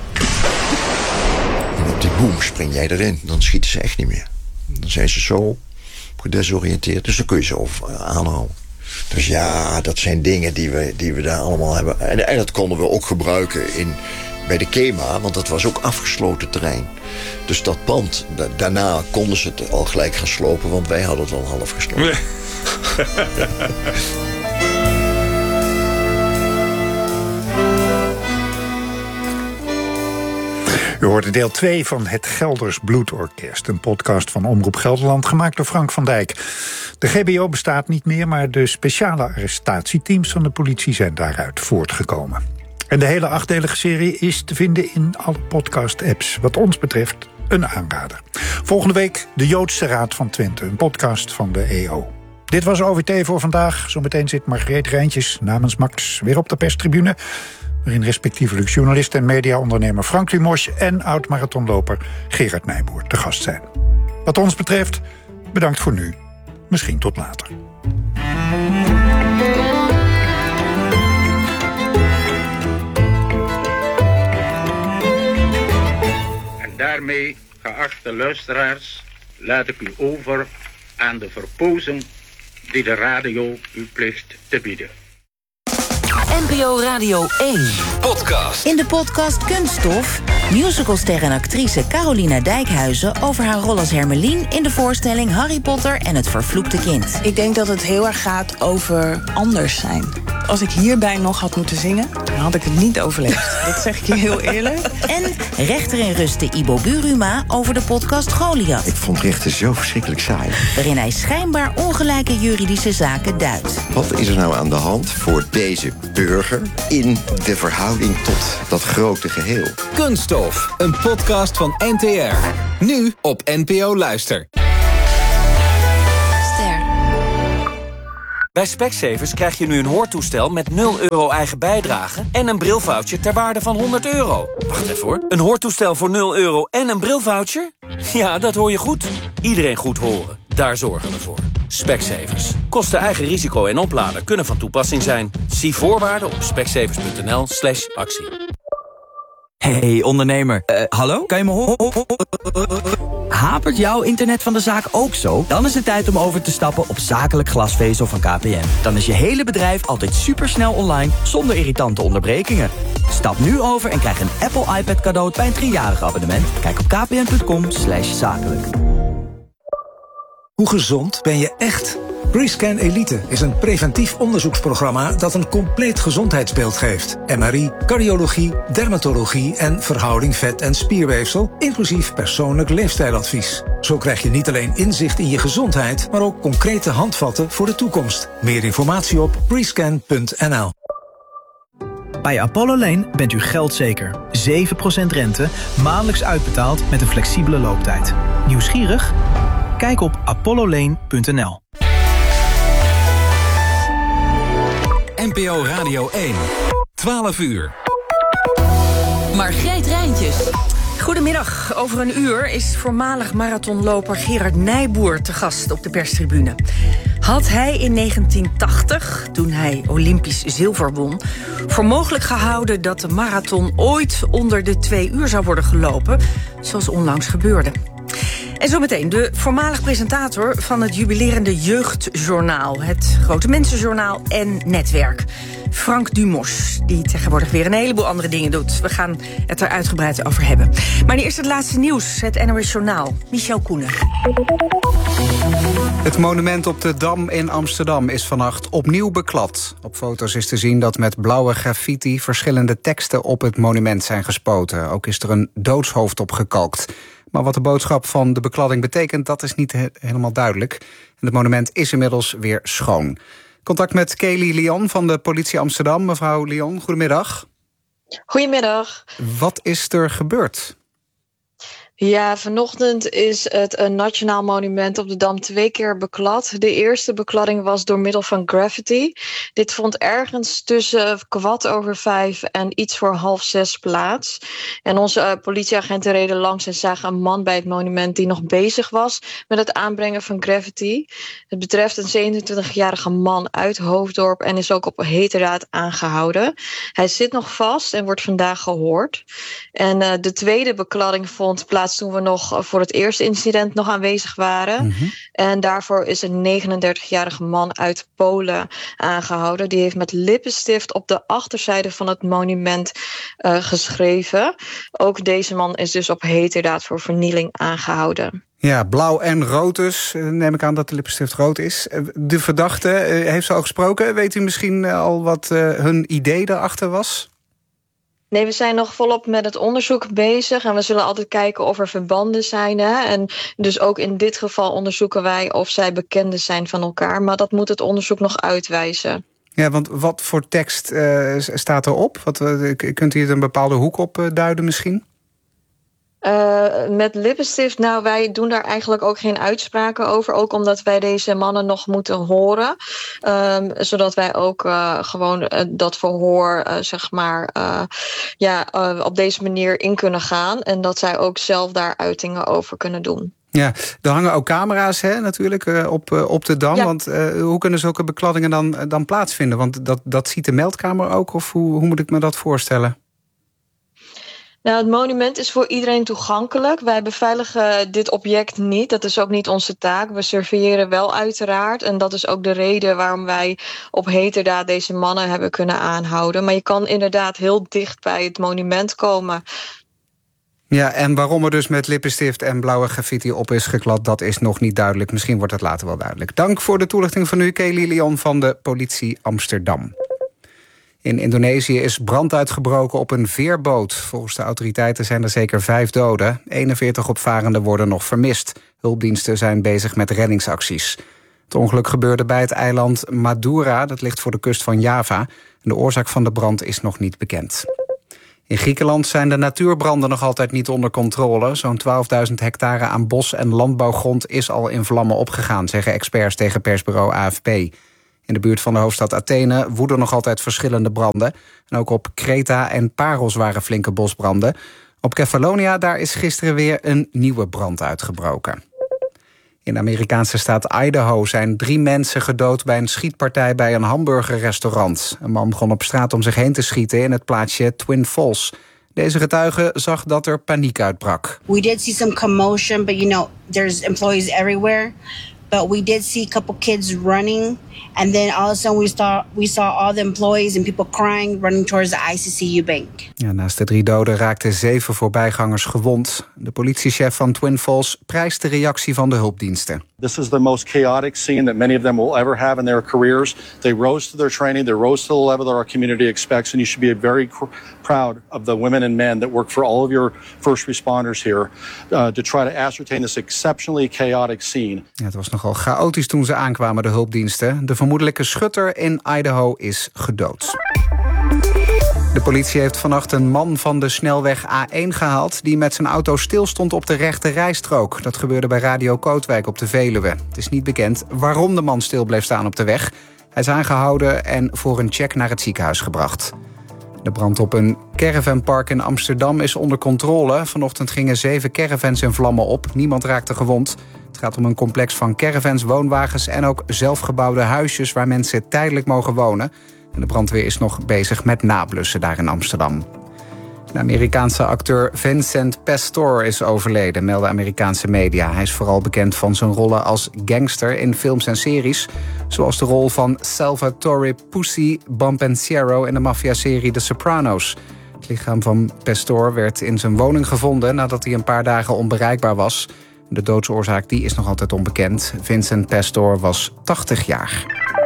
En op die boom spring jij erin. Dan schieten ze echt niet meer. Dan zijn ze zo gedesoriënteerd. Dus dan kun je ze aanhouden. Dus ja, dat zijn dingen die we daar allemaal hebben. En dat konden we ook gebruiken bij de KEMA, want dat was ook afgesloten terrein. Dus dat pand, daarna konden ze het al gelijk gaan slopen, want wij hadden het al half gesloten. Nee. U hoorde deel 2 van Het Gelders Bloedorkest. Een podcast van Omroep Gelderland, gemaakt door Frank van Dijk. De GBO bestaat niet meer, maar de speciale arrestatieteams van de politie zijn daaruit voortgekomen. En de hele 8-delige serie is te vinden in alle podcast-apps. Wat ons betreft een aanrader. Volgende week de Joodse Raad van Twente, een podcast van de EO. Dit was OVT voor vandaag. Zometeen zit Margreet Rijntjes namens Max weer op de perstribune, waarin respectievelijk journalist en mediaondernemer Frank Dumos en oud-marathonloper Gerard Nijboer te gast zijn. Wat ons betreft, bedankt voor nu. Misschien tot later. En daarmee, geachte luisteraars, laat ik u over aan de verpozing die de radio u plicht te bieden. NPO Radio 1 podcast. In de podcast Kunststof musicalster en actrice Carolina Dijkhuizen over haar rol als Hermelien in de voorstelling Harry Potter en het vervloekte kind. Ik denk dat het heel erg gaat over anders zijn. Als ik hierbij nog had moeten zingen, dan had ik het niet overleefd. Dat zeg ik je heel eerlijk. En rechter in rusten Ibo Buruma over de podcast Goliath. Ik vond rechten zo verschrikkelijk saai. Waarin hij schijnbaar ongelijke juridische zaken duidt. Wat is er nou aan de hand voor deze burger in de verhouding tot dat grote geheel? Kunststof, een podcast van NTR. Nu op NPO Luister. Bij Specsavers krijg je nu een hoortoestel met 0 euro eigen bijdrage en een brilvoucher ter waarde van €100. Wacht even hoor. Een hoortoestel voor 0 euro en een brilvoucher? Ja, dat hoor je goed. Iedereen goed horen. Daar zorgen we voor. Specsavers. Kosten eigen risico en oplader kunnen van toepassing zijn. Zie voorwaarden op specsavers.nl/actie. Hey ondernemer, hallo? Kan je me horen? Hapert jouw internet van de zaak ook zo? Dan is het tijd om over te stappen op zakelijk glasvezel van KPN. Dan is je hele bedrijf altijd supersnel online, zonder irritante onderbrekingen. Stap nu over en krijg een Apple iPad cadeau bij een 3-jarig abonnement. Kijk op kpn.com/zakelijk. Hoe gezond ben je echt? Rescan Elite is een preventief onderzoeksprogramma dat een compleet gezondheidsbeeld geeft. MRI, cardiologie, dermatologie en verhouding vet- en spierweefsel, inclusief persoonlijk leefstijladvies. Zo krijg je niet alleen inzicht in je gezondheid, maar ook concrete handvatten voor de toekomst. Meer informatie op rescan.nl. Bij Apollo Lane bent u geldzeker. 7% rente, maandelijks uitbetaald met een flexibele looptijd. Nieuwsgierig? Kijk op apollolane.nl. NPO Radio 1. 12 uur. Margreet Rijntjes. Goedemiddag. Over een uur is voormalig marathonloper Gerard Nijboer te gast op de perstribune. Had hij in 1980, toen hij Olympisch zilver won, voor mogelijk gehouden dat de marathon ooit onder de 2 uur zou worden gelopen, zoals onlangs gebeurde? En zometeen de voormalig presentator van het jubilerende Jeugdjournaal, het Grote Mensenjournaal en Netwerk, Frank Dumos, die tegenwoordig weer een heleboel andere dingen doet. We gaan het er uitgebreid over hebben. Maar nu eerst het laatste nieuws, het NOS Journaal. Michel Koenen. Het monument op de Dam in Amsterdam is vannacht opnieuw beklad. Op foto's is te zien dat met blauwe graffiti verschillende teksten op het monument zijn gespoten. Ook is er een doodshoofd op gekalkt. Maar wat de boodschap van de bekladding betekent, dat is niet helemaal duidelijk. En het monument is inmiddels weer schoon. Contact met Kelly Lyon van de politie Amsterdam. Mevrouw Lyon, goedemiddag. Goedemiddag. Wat is er gebeurd? Ja, vanochtend is het Nationaal Monument op de Dam 2 keer beklad. De eerste bekladding was door middel van graffiti. Dit vond ergens tussen 5:15 en iets voor 5:30 plaats. En onze politieagenten reden langs en zagen een man bij het monument die nog bezig was met het aanbrengen van graffiti. Het betreft een 27-jarige man uit Hoofddorp en is ook op heterdaad aangehouden. Hij zit nog vast en wordt vandaag gehoord. En de tweede bekladding vond plaats plaats toen we nog voor het eerste incident nog aanwezig waren. Mm-hmm. En daarvoor is een 39-jarige man uit Polen aangehouden. Die heeft met lippenstift op de achterzijde van het monument geschreven. Ook deze man is dus op heterdaad voor vernieling aangehouden. Ja, blauw en rood dus. Neem ik aan dat de lippenstift rood is. De verdachte, heeft ze al gesproken? Weet u misschien al wat hun idee daarachter was? Nee, we zijn nog volop met het onderzoek bezig. En we zullen altijd kijken of er verbanden zijn. Hè? En dus ook in dit geval onderzoeken wij of zij bekenden zijn van elkaar. Maar dat moet het onderzoek nog uitwijzen. Ja, want wat voor tekst staat erop? Kunt u het een bepaalde hoek op duiden misschien? Met lippenstift, nou, wij doen daar eigenlijk ook geen uitspraken over. Ook omdat wij deze mannen nog moeten horen. Zodat wij ook gewoon dat verhoor, op deze manier in kunnen gaan. En dat zij ook zelf daar uitingen over kunnen doen. Ja, er hangen ook camera's natuurlijk op de Dam. Ja. Want hoe kunnen zulke bekladdingen dan plaatsvinden? Want dat ziet de meldkamer ook? Of hoe moet ik me dat voorstellen? Nou, het monument is voor iedereen toegankelijk. Wij beveiligen dit object niet. Dat is ook niet onze taak. We surveilleren wel uiteraard. En dat is ook de reden waarom wij op heterdaad deze mannen hebben kunnen aanhouden. Maar je kan inderdaad heel dicht bij het monument komen. Ja, en waarom er dus met lippenstift en blauwe graffiti op is geklad, dat is nog niet duidelijk. Misschien wordt het later wel duidelijk. Dank voor de toelichting van u, Kelly Leon van de politie Amsterdam. In Indonesië is brand uitgebroken op een veerboot. Volgens de autoriteiten zijn er zeker 5 doden. 41 opvarenden worden nog vermist. Hulpdiensten zijn bezig met reddingsacties. Het ongeluk gebeurde bij het eiland Madura. Dat ligt voor de kust van Java. De oorzaak van de brand is nog niet bekend. In Griekenland zijn de natuurbranden nog altijd niet onder controle. Zo'n 12.000 hectare aan bos- en landbouwgrond is al in vlammen opgegaan, zeggen experts tegen persbureau AFP. In de buurt van de hoofdstad Athene woeden nog altijd verschillende branden. En ook op Kreta en Paros waren flinke bosbranden. Op Kefalonia, daar is gisteren weer een nieuwe brand uitgebroken. In de Amerikaanse staat Idaho zijn 3 mensen gedood bij een schietpartij bij een hamburgerrestaurant. Een man begon op straat om zich heen te schieten in het plaatsje Twin Falls. Deze getuige zag dat er paniek uitbrak. We did see some commotion, but there's employees everywhere. But we did see a couple kids running. And then all of a sudden we saw all the employees and people crying, running towards the ICCU bank. Ja, naast de 3 doden raakten 7 voorbijgangers gewond. De politiechef van Twin Falls prijst de reactie van de hulpdiensten. This is the most chaotic scene that many of them will ever have in their careers. They rose to their training, they rose to the level that our community expects, and you should be very proud of the women and men that work for all of your first responders here to try to ascertain this exceptionally chaotic scene. Ja, het was nogal chaotisch toen ze aankwamen, de hulpdiensten. De vermoedelijke schutter in Idaho is gedood. De politie heeft vannacht een man van de snelweg A1 gehaald die met zijn auto stilstond op de rechte rijstrook. Dat gebeurde bij Radio Kootwijk op de Veluwe. Het is niet bekend waarom de man stil bleef staan op de weg. Hij is aangehouden en voor een check naar het ziekenhuis gebracht. De brand op een caravanpark in Amsterdam is onder controle. Vanochtend gingen 7 caravans in vlammen op. Niemand raakte gewond. Het gaat om een complex van caravans, woonwagens en ook zelfgebouwde huisjes waar mensen tijdelijk mogen wonen. En de brandweer is nog bezig met nablussen daar in Amsterdam. De Amerikaanse acteur Vincent Pastor is overleden, melden Amerikaanse media. Hij is vooral bekend van zijn rollen als gangster in films en series, zoals de rol van Salvatore Pussy Bompensiero in de maffiaserie The Sopranos. Het lichaam van Pastor werd in zijn woning gevonden nadat hij een paar dagen onbereikbaar was. De doodsoorzaak die is nog altijd onbekend. Vincent Pastor was 80 jaar.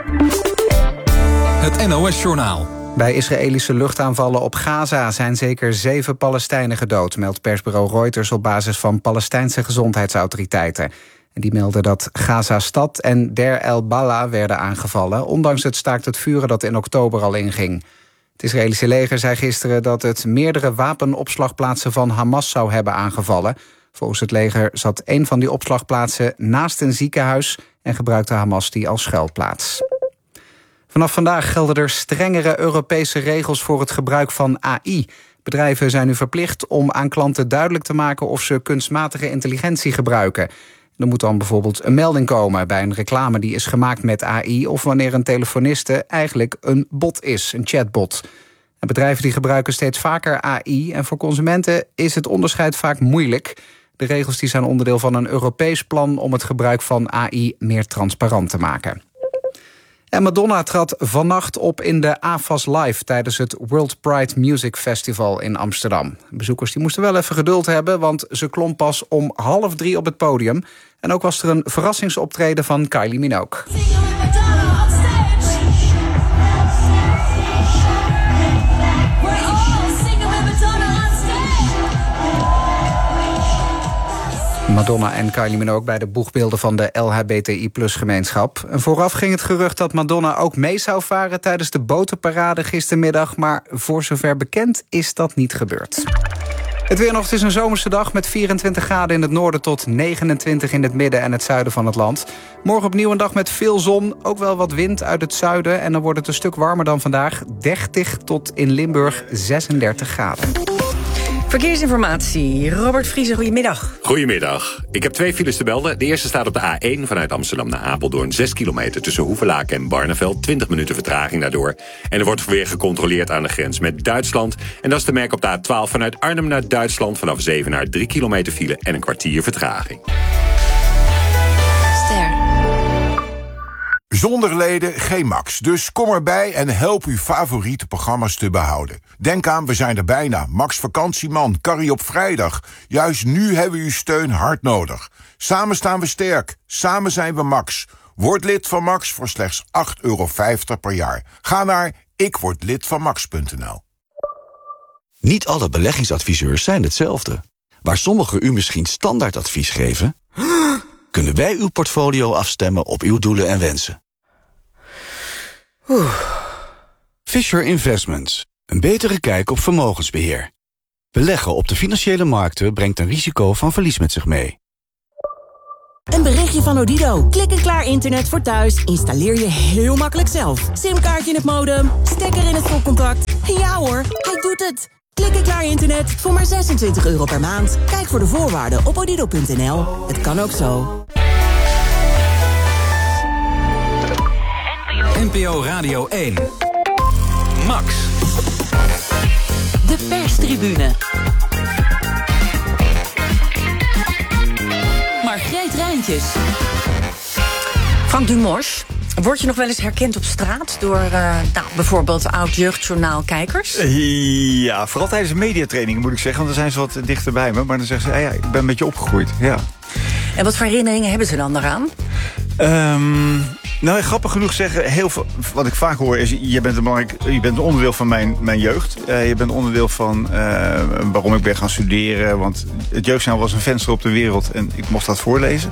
Het NOS-journaal. Bij Israëlische luchtaanvallen op Gaza zijn zeker 7 Palestijnen gedood, meldt persbureau Reuters op basis van Palestijnse gezondheidsautoriteiten. En die melden dat Gaza-stad en Der el-Bala werden aangevallen, ondanks het staakt het vuren dat in oktober al inging. Het Israëlische leger zei gisteren dat het meerdere wapenopslagplaatsen van Hamas zou hebben aangevallen. Volgens het leger zat een van die opslagplaatsen naast een ziekenhuis en gebruikte Hamas die als schuilplaats. Vanaf vandaag gelden er strengere Europese regels voor het gebruik van AI. Bedrijven zijn nu verplicht om aan klanten duidelijk te maken of ze kunstmatige intelligentie gebruiken. Er moet dan bijvoorbeeld een melding komen bij een reclame die is gemaakt met AI, of wanneer een telefoniste eigenlijk een bot is, een chatbot. En bedrijven die gebruiken steeds vaker AI en voor consumenten is het onderscheid vaak moeilijk. De regels die zijn onderdeel van een Europees plan om het gebruik van AI meer transparant te maken. En Madonna trad vannacht op in de AFAS Live tijdens het World Pride Music Festival in Amsterdam. Bezoekers die moesten wel even geduld hebben, want ze klom pas om 2:30 op het podium. En ook was er een verrassingsoptreden van Kylie Minogue. Madonna en Kylie Minogue bij de boegbeelden van de LHBTI+-gemeenschap. En vooraf ging het gerucht dat Madonna ook mee zou varen tijdens de botenparade gistermiddag, maar voor zover bekend is dat niet gebeurd. Het weer nog, het is een zomerse dag met 24 graden in het noorden tot 29 in het midden en het zuiden van het land. Morgen opnieuw een dag met veel zon, ook wel wat wind uit het zuiden en dan wordt het een stuk warmer dan vandaag. 30 tot in Limburg 36 graden. Verkeersinformatie, Robert Vriese, goedemiddag. Goedemiddag. Ik heb 2 files te melden. De eerste staat op de A1 vanuit Amsterdam naar Apeldoorn. 6 kilometer tussen Hoevelaken en Barneveld. 20 minuten vertraging daardoor. En er wordt weer gecontroleerd aan de grens met Duitsland. En dat is te merken op de A12 vanuit Arnhem naar Duitsland. Vanaf Zevenaar 3 kilometer file en een kwartier vertraging. Zonder leden geen Max. Dus kom erbij en help uw favoriete programma's te behouden. Denk aan, we zijn er bijna. Max Vakantieman, Carrie op vrijdag. Juist nu hebben we uw steun hard nodig. Samen staan we sterk. Samen zijn we Max. Word lid van Max voor slechts €8,50 per jaar. Ga naar ikwordlidvanmax.nl. Niet alle beleggingsadviseurs zijn hetzelfde. Waar sommigen u misschien standaardadvies geven, kunnen wij uw portfolio afstemmen op uw doelen en wensen. Fisher Investments. Een betere kijk op vermogensbeheer. Beleggen op de financiële markten brengt een risico van verlies met zich mee. Een berichtje van Odido. Klik en klaar internet voor thuis. Installeer je heel makkelijk zelf. Simkaartje in het modem, stekker in het stopcontact. Ja hoor, hij doet het. Klik en klaar internet voor maar €26 per maand. Kijk voor de voorwaarden op odido.nl. Het kan ook zo. NPO Radio 1. Max. De perstribune. Margreet Rijntjes. Frank Dumos, word je nog wel eens herkend op straat door bijvoorbeeld oud-jeugdjournaalkijkers? Ja, vooral tijdens de mediatraining moet ik zeggen, want dan zijn ze wat dichter bij me. Maar dan zeggen ze, ja, ik ben een beetje opgegroeid. Ja. En wat voor herinneringen hebben ze dan daaraan? Nou, grappig genoeg zeggen, heel veel, wat ik vaak hoor is, je bent een onderdeel van mijn jeugd. Je bent onderdeel van waarom ik ben gaan studeren. Want het Jeugdjournaal was een venster op de wereld en ik mocht dat voorlezen.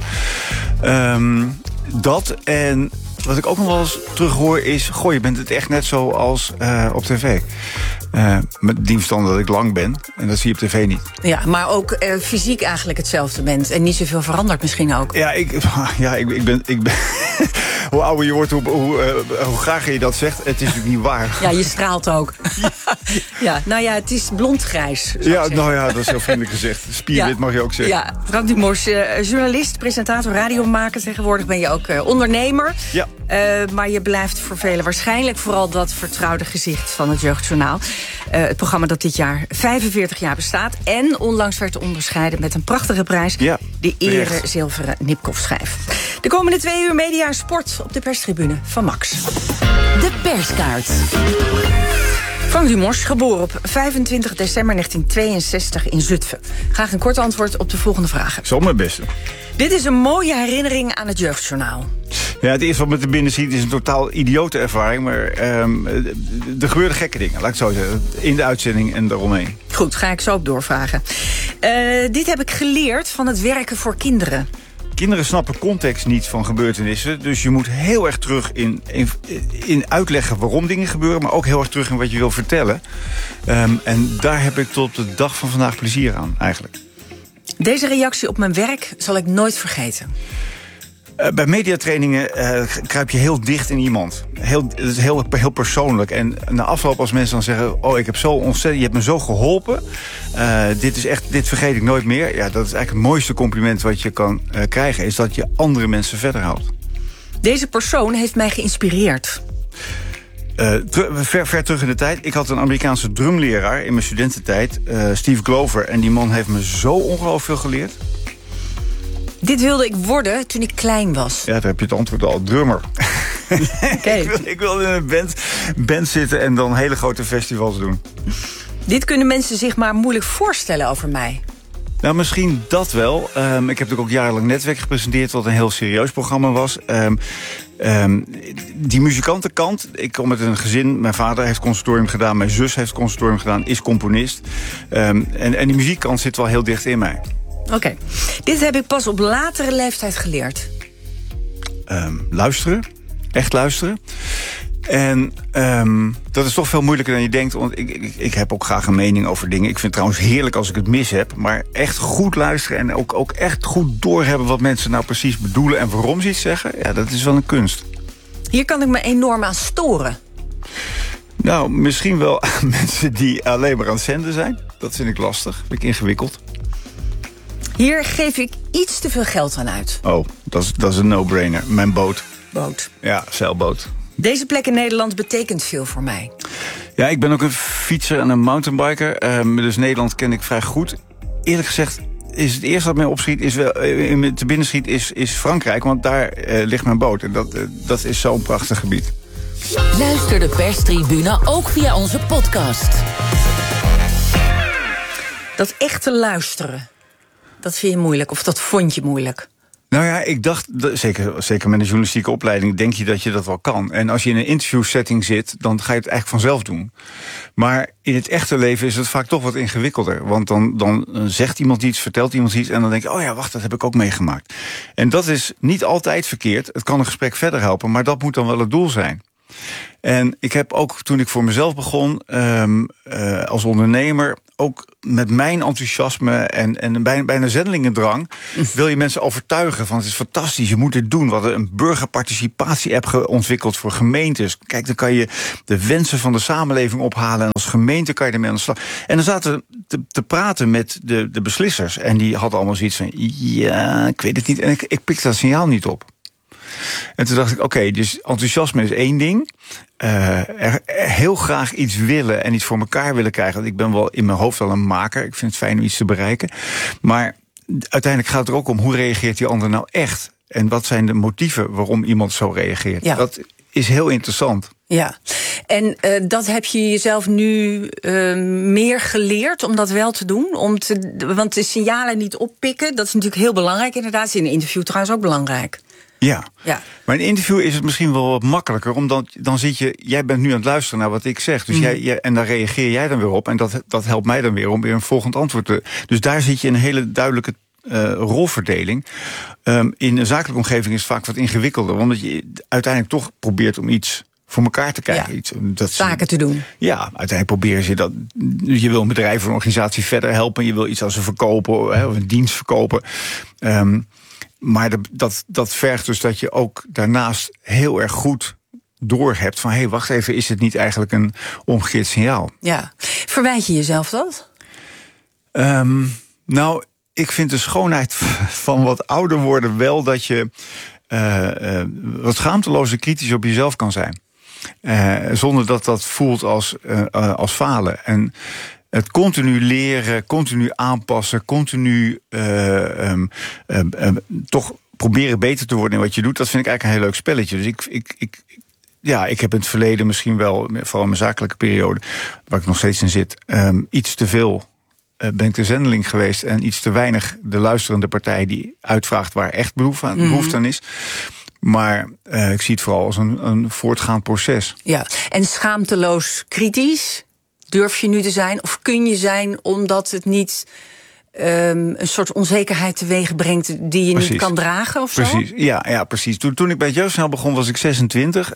Dat en wat ik ook nog wel eens terug hoor is, goh, je bent het echt net zo als op tv. Met die verstand dat ik lang ben. En dat zie je op tv niet. Ja, maar ook fysiek eigenlijk hetzelfde bent. En niet zoveel veranderd misschien ook. Ja, ik ben hoe ouder je wordt, hoe graag je dat zegt. Het is natuurlijk niet waar. Ja, je straalt ook. Ja, nou ja, het is blond-grijs. Ja, nou ja, dat is heel vriendelijk gezegd. Spierwit mag je ook zeggen. Ja, Frank Dumos, journalist, presentator, radiomaker. Tegenwoordig ben je ook ondernemer. Ja. Maar je blijft voor velen waarschijnlijk vooral dat vertrouwde gezicht van het Jeugdjournaal. Het programma dat dit jaar 45 jaar bestaat. En onlangs werd onderscheiden met een prachtige prijs. Ja, de Ere Zilveren Nipkoff-schijf. De komende 2 uur media en sport op de perstribune van Max. De perskaart. Frank Dumos, geboren op 25 december 1962 in Zutphen. Graag een kort antwoord op de volgende vragen. Zo mijn beste. Dit is een mooie herinnering aan het Jeugdjournaal. Ja, het eerste wat me te binnen ziet is een totaal idiote ervaring. Maar er gebeurden gekke dingen, laat ik het zo zeggen. In de uitzending en daaromheen. Goed, ga ik zo op doorvragen. Dit heb ik geleerd van het werken voor kinderen. Kinderen snappen context niet van gebeurtenissen. Dus je moet heel erg terug in uitleggen waarom dingen gebeuren. Maar ook heel erg terug in wat je wil vertellen. En daar heb ik tot de dag van vandaag plezier aan, eigenlijk. Deze reactie op mijn werk zal ik nooit vergeten. Bij mediatrainingen kruip je heel dicht in iemand. Het is heel persoonlijk. En na afloop als mensen dan zeggen, oh, ik heb zo ontzettend, je hebt me zo geholpen. Dit vergeet ik nooit meer. Ja, dat is eigenlijk het mooiste compliment wat je kan krijgen, is dat je andere mensen verder helpt. Deze persoon heeft mij geïnspireerd. Ver terug in de tijd. Ik had een Amerikaanse drumleraar in mijn studententijd, Steve Glover. En die man heeft me zo ongelooflijk veel geleerd. Dit wilde ik worden toen ik klein was. Ja, daar heb je het antwoord al. Drummer. Okay. ik wil in een band zitten en dan hele grote festivals doen. Dit kunnen mensen zich maar moeilijk voorstellen over mij. Nou, misschien dat wel. Ik heb natuurlijk ook jarenlang Netwerk gepresenteerd, wat een heel serieus programma was. Die muzikantenkant, ik kom uit een gezin. Mijn vader heeft conservatorium gedaan, mijn zus heeft conservatorium gedaan, is componist. En die muziekkant zit wel heel dicht in mij. Oké. Dit heb ik pas op latere leeftijd geleerd. Luisteren. Echt luisteren. En dat is toch veel moeilijker dan je denkt. Want ik heb ook graag een mening over dingen. Ik vind het trouwens heerlijk als ik het mis heb. Maar echt goed luisteren en ook echt goed doorhebben wat mensen nou precies bedoelen en waarom ze iets zeggen. Ja, dat is wel een kunst. Hier kan ik me enorm aan storen. Nou, misschien wel mensen die alleen maar aan het zenden zijn. Dat vind ik lastig. Vind ik ingewikkeld. Hier geef ik iets te veel geld aan uit. Oh, dat is een no-brainer. Mijn boot. Boot. Ja, zeilboot. Deze plek in Nederland betekent veel voor mij. Ja, ik ben ook een fietser en een mountainbiker. Dus Nederland ken ik vrij goed. Eerlijk gezegd is het eerste wat mij opschiet, te binnen schiet, is Frankrijk. Want daar ligt mijn boot. En dat is zo'n prachtig gebied. Luister de perstribune ook via onze podcast. Dat echte luisteren, dat vind je moeilijk, of dat vond je moeilijk? Nou ja, ik dacht, zeker met een journalistieke opleiding, denk je dat je dat wel kan. En als je in een interviewsetting zit, dan ga je het eigenlijk vanzelf doen. Maar in het echte leven is het vaak toch wat ingewikkelder. Want dan zegt iemand iets, vertelt iemand iets, en dan denk je, oh ja, wacht, dat heb ik ook meegemaakt. En dat is niet altijd verkeerd. Het kan een gesprek verder helpen, maar dat moet dan wel het doel zijn. En ik heb ook, toen ik voor mezelf begon, als ondernemer, ook met mijn enthousiasme en bijna zendelingendrang, wil je mensen overtuigen van het is fantastisch, je moet dit doen. We hadden een burgerparticipatie-app ontwikkeld voor gemeentes. Kijk, dan kan je de wensen van de samenleving ophalen en als gemeente kan je ermee aan de slag. En dan zaten we te praten met de beslissers en die hadden allemaal zoiets van, ja, ik weet het niet. En ik pikte dat signaal niet op. En toen dacht ik, oké, dus enthousiasme is één ding. Heel graag iets willen en iets voor elkaar willen krijgen. Want ik ben wel in mijn hoofd wel een maker. Ik vind het fijn om iets te bereiken. Maar uiteindelijk gaat het er ook om, hoe reageert die ander nou echt? En wat zijn de motieven waarom iemand zo reageert? Ja. Dat is heel interessant. Ja, en dat heb je jezelf nu meer geleerd om dat wel te doen? Want de signalen niet oppikken, dat is natuurlijk heel belangrijk inderdaad. Is in een interview trouwens ook belangrijk. Ja, maar in een interview is het misschien wel wat makkelijker, omdat dan zit jij bent nu aan het luisteren naar wat ik zeg. Dus en daar reageer jij dan weer op. En dat helpt mij dan weer om weer een volgend antwoord te. Dus daar zit je in een hele duidelijke rolverdeling. In een zakelijke omgeving is het vaak wat ingewikkelder, omdat je uiteindelijk toch probeert om iets voor elkaar te krijgen. Ja, zaken te doen. Ja, uiteindelijk proberen ze dat. Je wil een bedrijf of een organisatie verder helpen. Je wil iets aan ze verkopen, of een dienst verkopen. Maar dat vergt dus dat je ook daarnaast heel erg goed doorhebt van, hé, wacht even, is het niet eigenlijk een omgekeerd signaal? Ja. Verwijt je jezelf dat? Nou, ik vind de schoonheid van wat ouder worden wel dat je wat schaamteloos en kritisch op jezelf kan zijn. Zonder dat dat voelt als falen. En het continu leren, continu aanpassen, continu toch proberen beter te worden in wat je doet, dat vind ik eigenlijk een heel leuk spelletje. Dus ik heb in het verleden misschien wel, vooral in mijn zakelijke periode, waar ik nog steeds in zit, iets te veel ben ik de zendeling geweest en iets te weinig de luisterende partij die uitvraagt waar echt behoefte aan is. Maar ik zie het vooral als een voortgaand proces. Ja, en schaamteloos kritisch durf je nu te zijn? Of kun je zijn omdat het niet een soort onzekerheid teweeg brengt die je niet kan dragen of precies. zo? Ja, precies. Toen ik bij het Jeugdsnel begon was ik 26.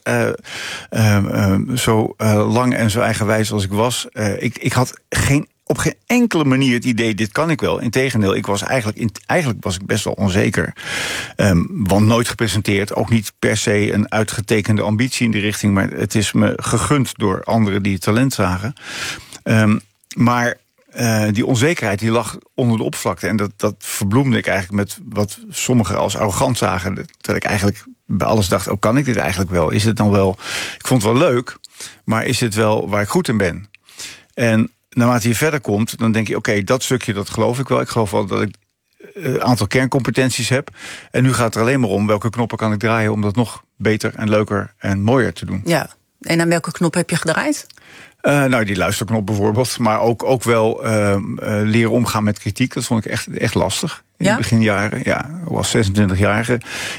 Zo lang en zo eigenwijs als ik was. Ik had op geen enkele manier het idee, dit kan ik wel. Integendeel, eigenlijk was ik best wel onzeker. Want nooit gepresenteerd, ook niet per se een uitgetekende ambitie in die richting, maar het is me gegund door anderen die het talent zagen. Maar die onzekerheid die lag onder de oppervlakte. En dat verbloemde ik eigenlijk met wat sommigen als arrogant zagen. Dat ik eigenlijk bij alles dacht, oh, kan ik dit eigenlijk wel? Is het dan wel? Ik vond het wel leuk, maar is het wel waar ik goed in ben? En naarmate je verder komt, dan denk je, oké, dat stukje, dat geloof ik wel. Ik geloof wel dat ik aantal kerncompetenties heb. En nu gaat het er alleen maar om welke knoppen kan ik draaien om dat nog beter en leuker en mooier te doen. Ja, en aan welke knop heb je gedraaid? Die luisterknop bijvoorbeeld. Maar ook wel leren omgaan met kritiek. Dat vond ik echt lastig. In de beginjaren. Ja, ik was 26-jarige.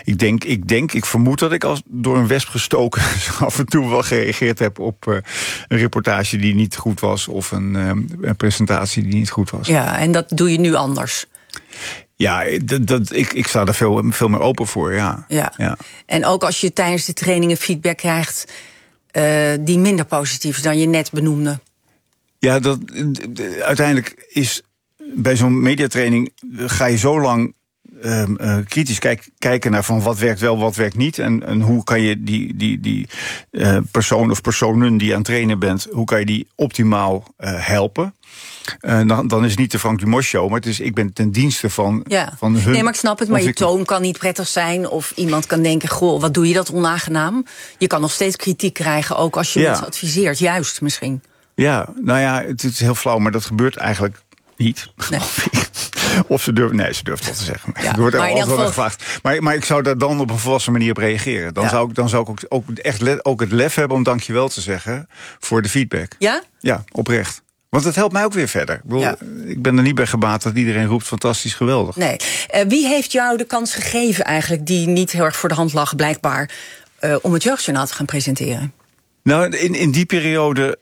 Ik vermoed dat ik als door een wesp gestoken af en toe wel gereageerd heb op een reportage die niet goed was. Of een presentatie die niet goed was. Ja, en dat doe je nu anders? Ja, ik sta daar veel meer open voor, ja. En ook als je tijdens de trainingen feedback krijgt die minder positief is dan je net benoemde. Ja, uiteindelijk is bij zo'n mediatraining ga je zo lang kritisch kijken naar van wat werkt wel, wat werkt niet. En hoe kan je die persoon of personen die aan het trainen bent, hoe kan je die optimaal helpen? Dan is het niet de Frank Dumos show, maar ik ben ten dienste van hun. Nee, maar ik snap het, maar je toon kan niet prettig zijn. Of iemand kan denken, goh, wat doe je dat onaangenaam? Je kan nog steeds kritiek krijgen, ook als je mensen adviseert, juist misschien. Ja, nou ja, het is heel flauw, maar dat gebeurt eigenlijk niet. Nee. Of ze durft wel te zeggen. Er wordt altijd wel gevraagd. Maar ik zou daar dan op een volwassen manier op reageren. Dan zou ik ook echt het lef hebben om dankjewel te zeggen voor de feedback. Ja? Ja, oprecht. Want het helpt mij ook weer verder. Ik ben er niet bij gebaat dat iedereen roept fantastisch, geweldig. Nee. Wie heeft jou de kans gegeven eigenlijk, die niet heel erg voor de hand lag blijkbaar, om het Jeugdjournaal te gaan presenteren? Nou, in die periode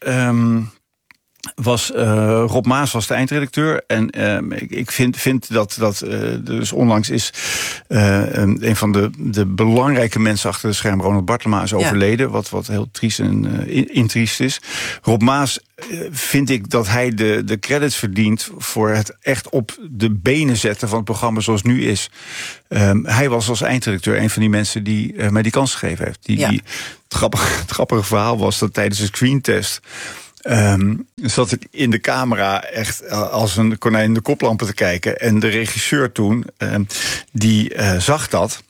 was Rob Maas was de eindredacteur. En ik vind dat dus onlangs is een van de belangrijke mensen achter de scherm, Ronald Bartlema, is overleden. Wat heel triest en intriest is. Rob Maas vind ik dat hij de credits verdient voor het echt op de benen zetten van het programma zoals het nu is. Hij was als eindredacteur een van die mensen die mij die kans gegeven heeft. Het grappige verhaal was dat tijdens de screentest zat ik in de camera echt als een konijn in de koplampen te kijken. En de regisseur toen, die zag dat.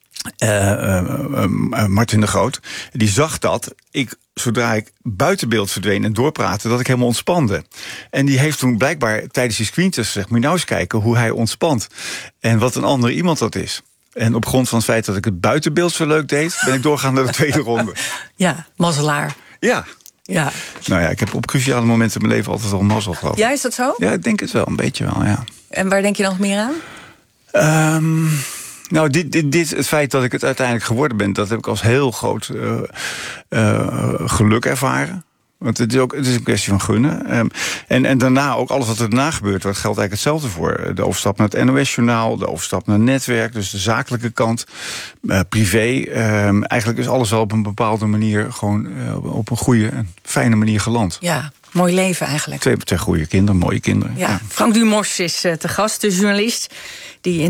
Martin de Groot, die zag dat zodra ik buiten beeld verdween en doorpraatte, dat ik helemaal ontspande. En die heeft toen blijkbaar tijdens die screentest gezegd, moet je nou eens kijken hoe hij ontspant. En wat een andere iemand dat is. En op grond van het feit dat ik het buitenbeeld zo leuk deed, ben ik doorgegaan naar de tweede ronde. Ja, mazzelaar. Ja. Nou ja, ik heb op cruciale momenten in mijn leven altijd al mazzel gehad. Ja, is dat zo? Ja, ik denk het wel, een beetje wel, ja. En waar denk je dan nog meer aan? Nou, het feit dat ik het uiteindelijk geworden ben, dat heb ik als heel groot geluk ervaren. Want het is een kwestie van gunnen. En daarna ook alles wat er daarna gebeurt, geldt eigenlijk hetzelfde voor. De overstap naar het NOS-journaal, de overstap naar het netwerk, dus de zakelijke kant, privé. Eigenlijk is alles wel op een bepaalde manier gewoon op een goede en fijne manier geland. Ja, mooi leven eigenlijk. Twee goede kinderen, mooie kinderen. Ja. Frank Dumos is te gast, de journalist die in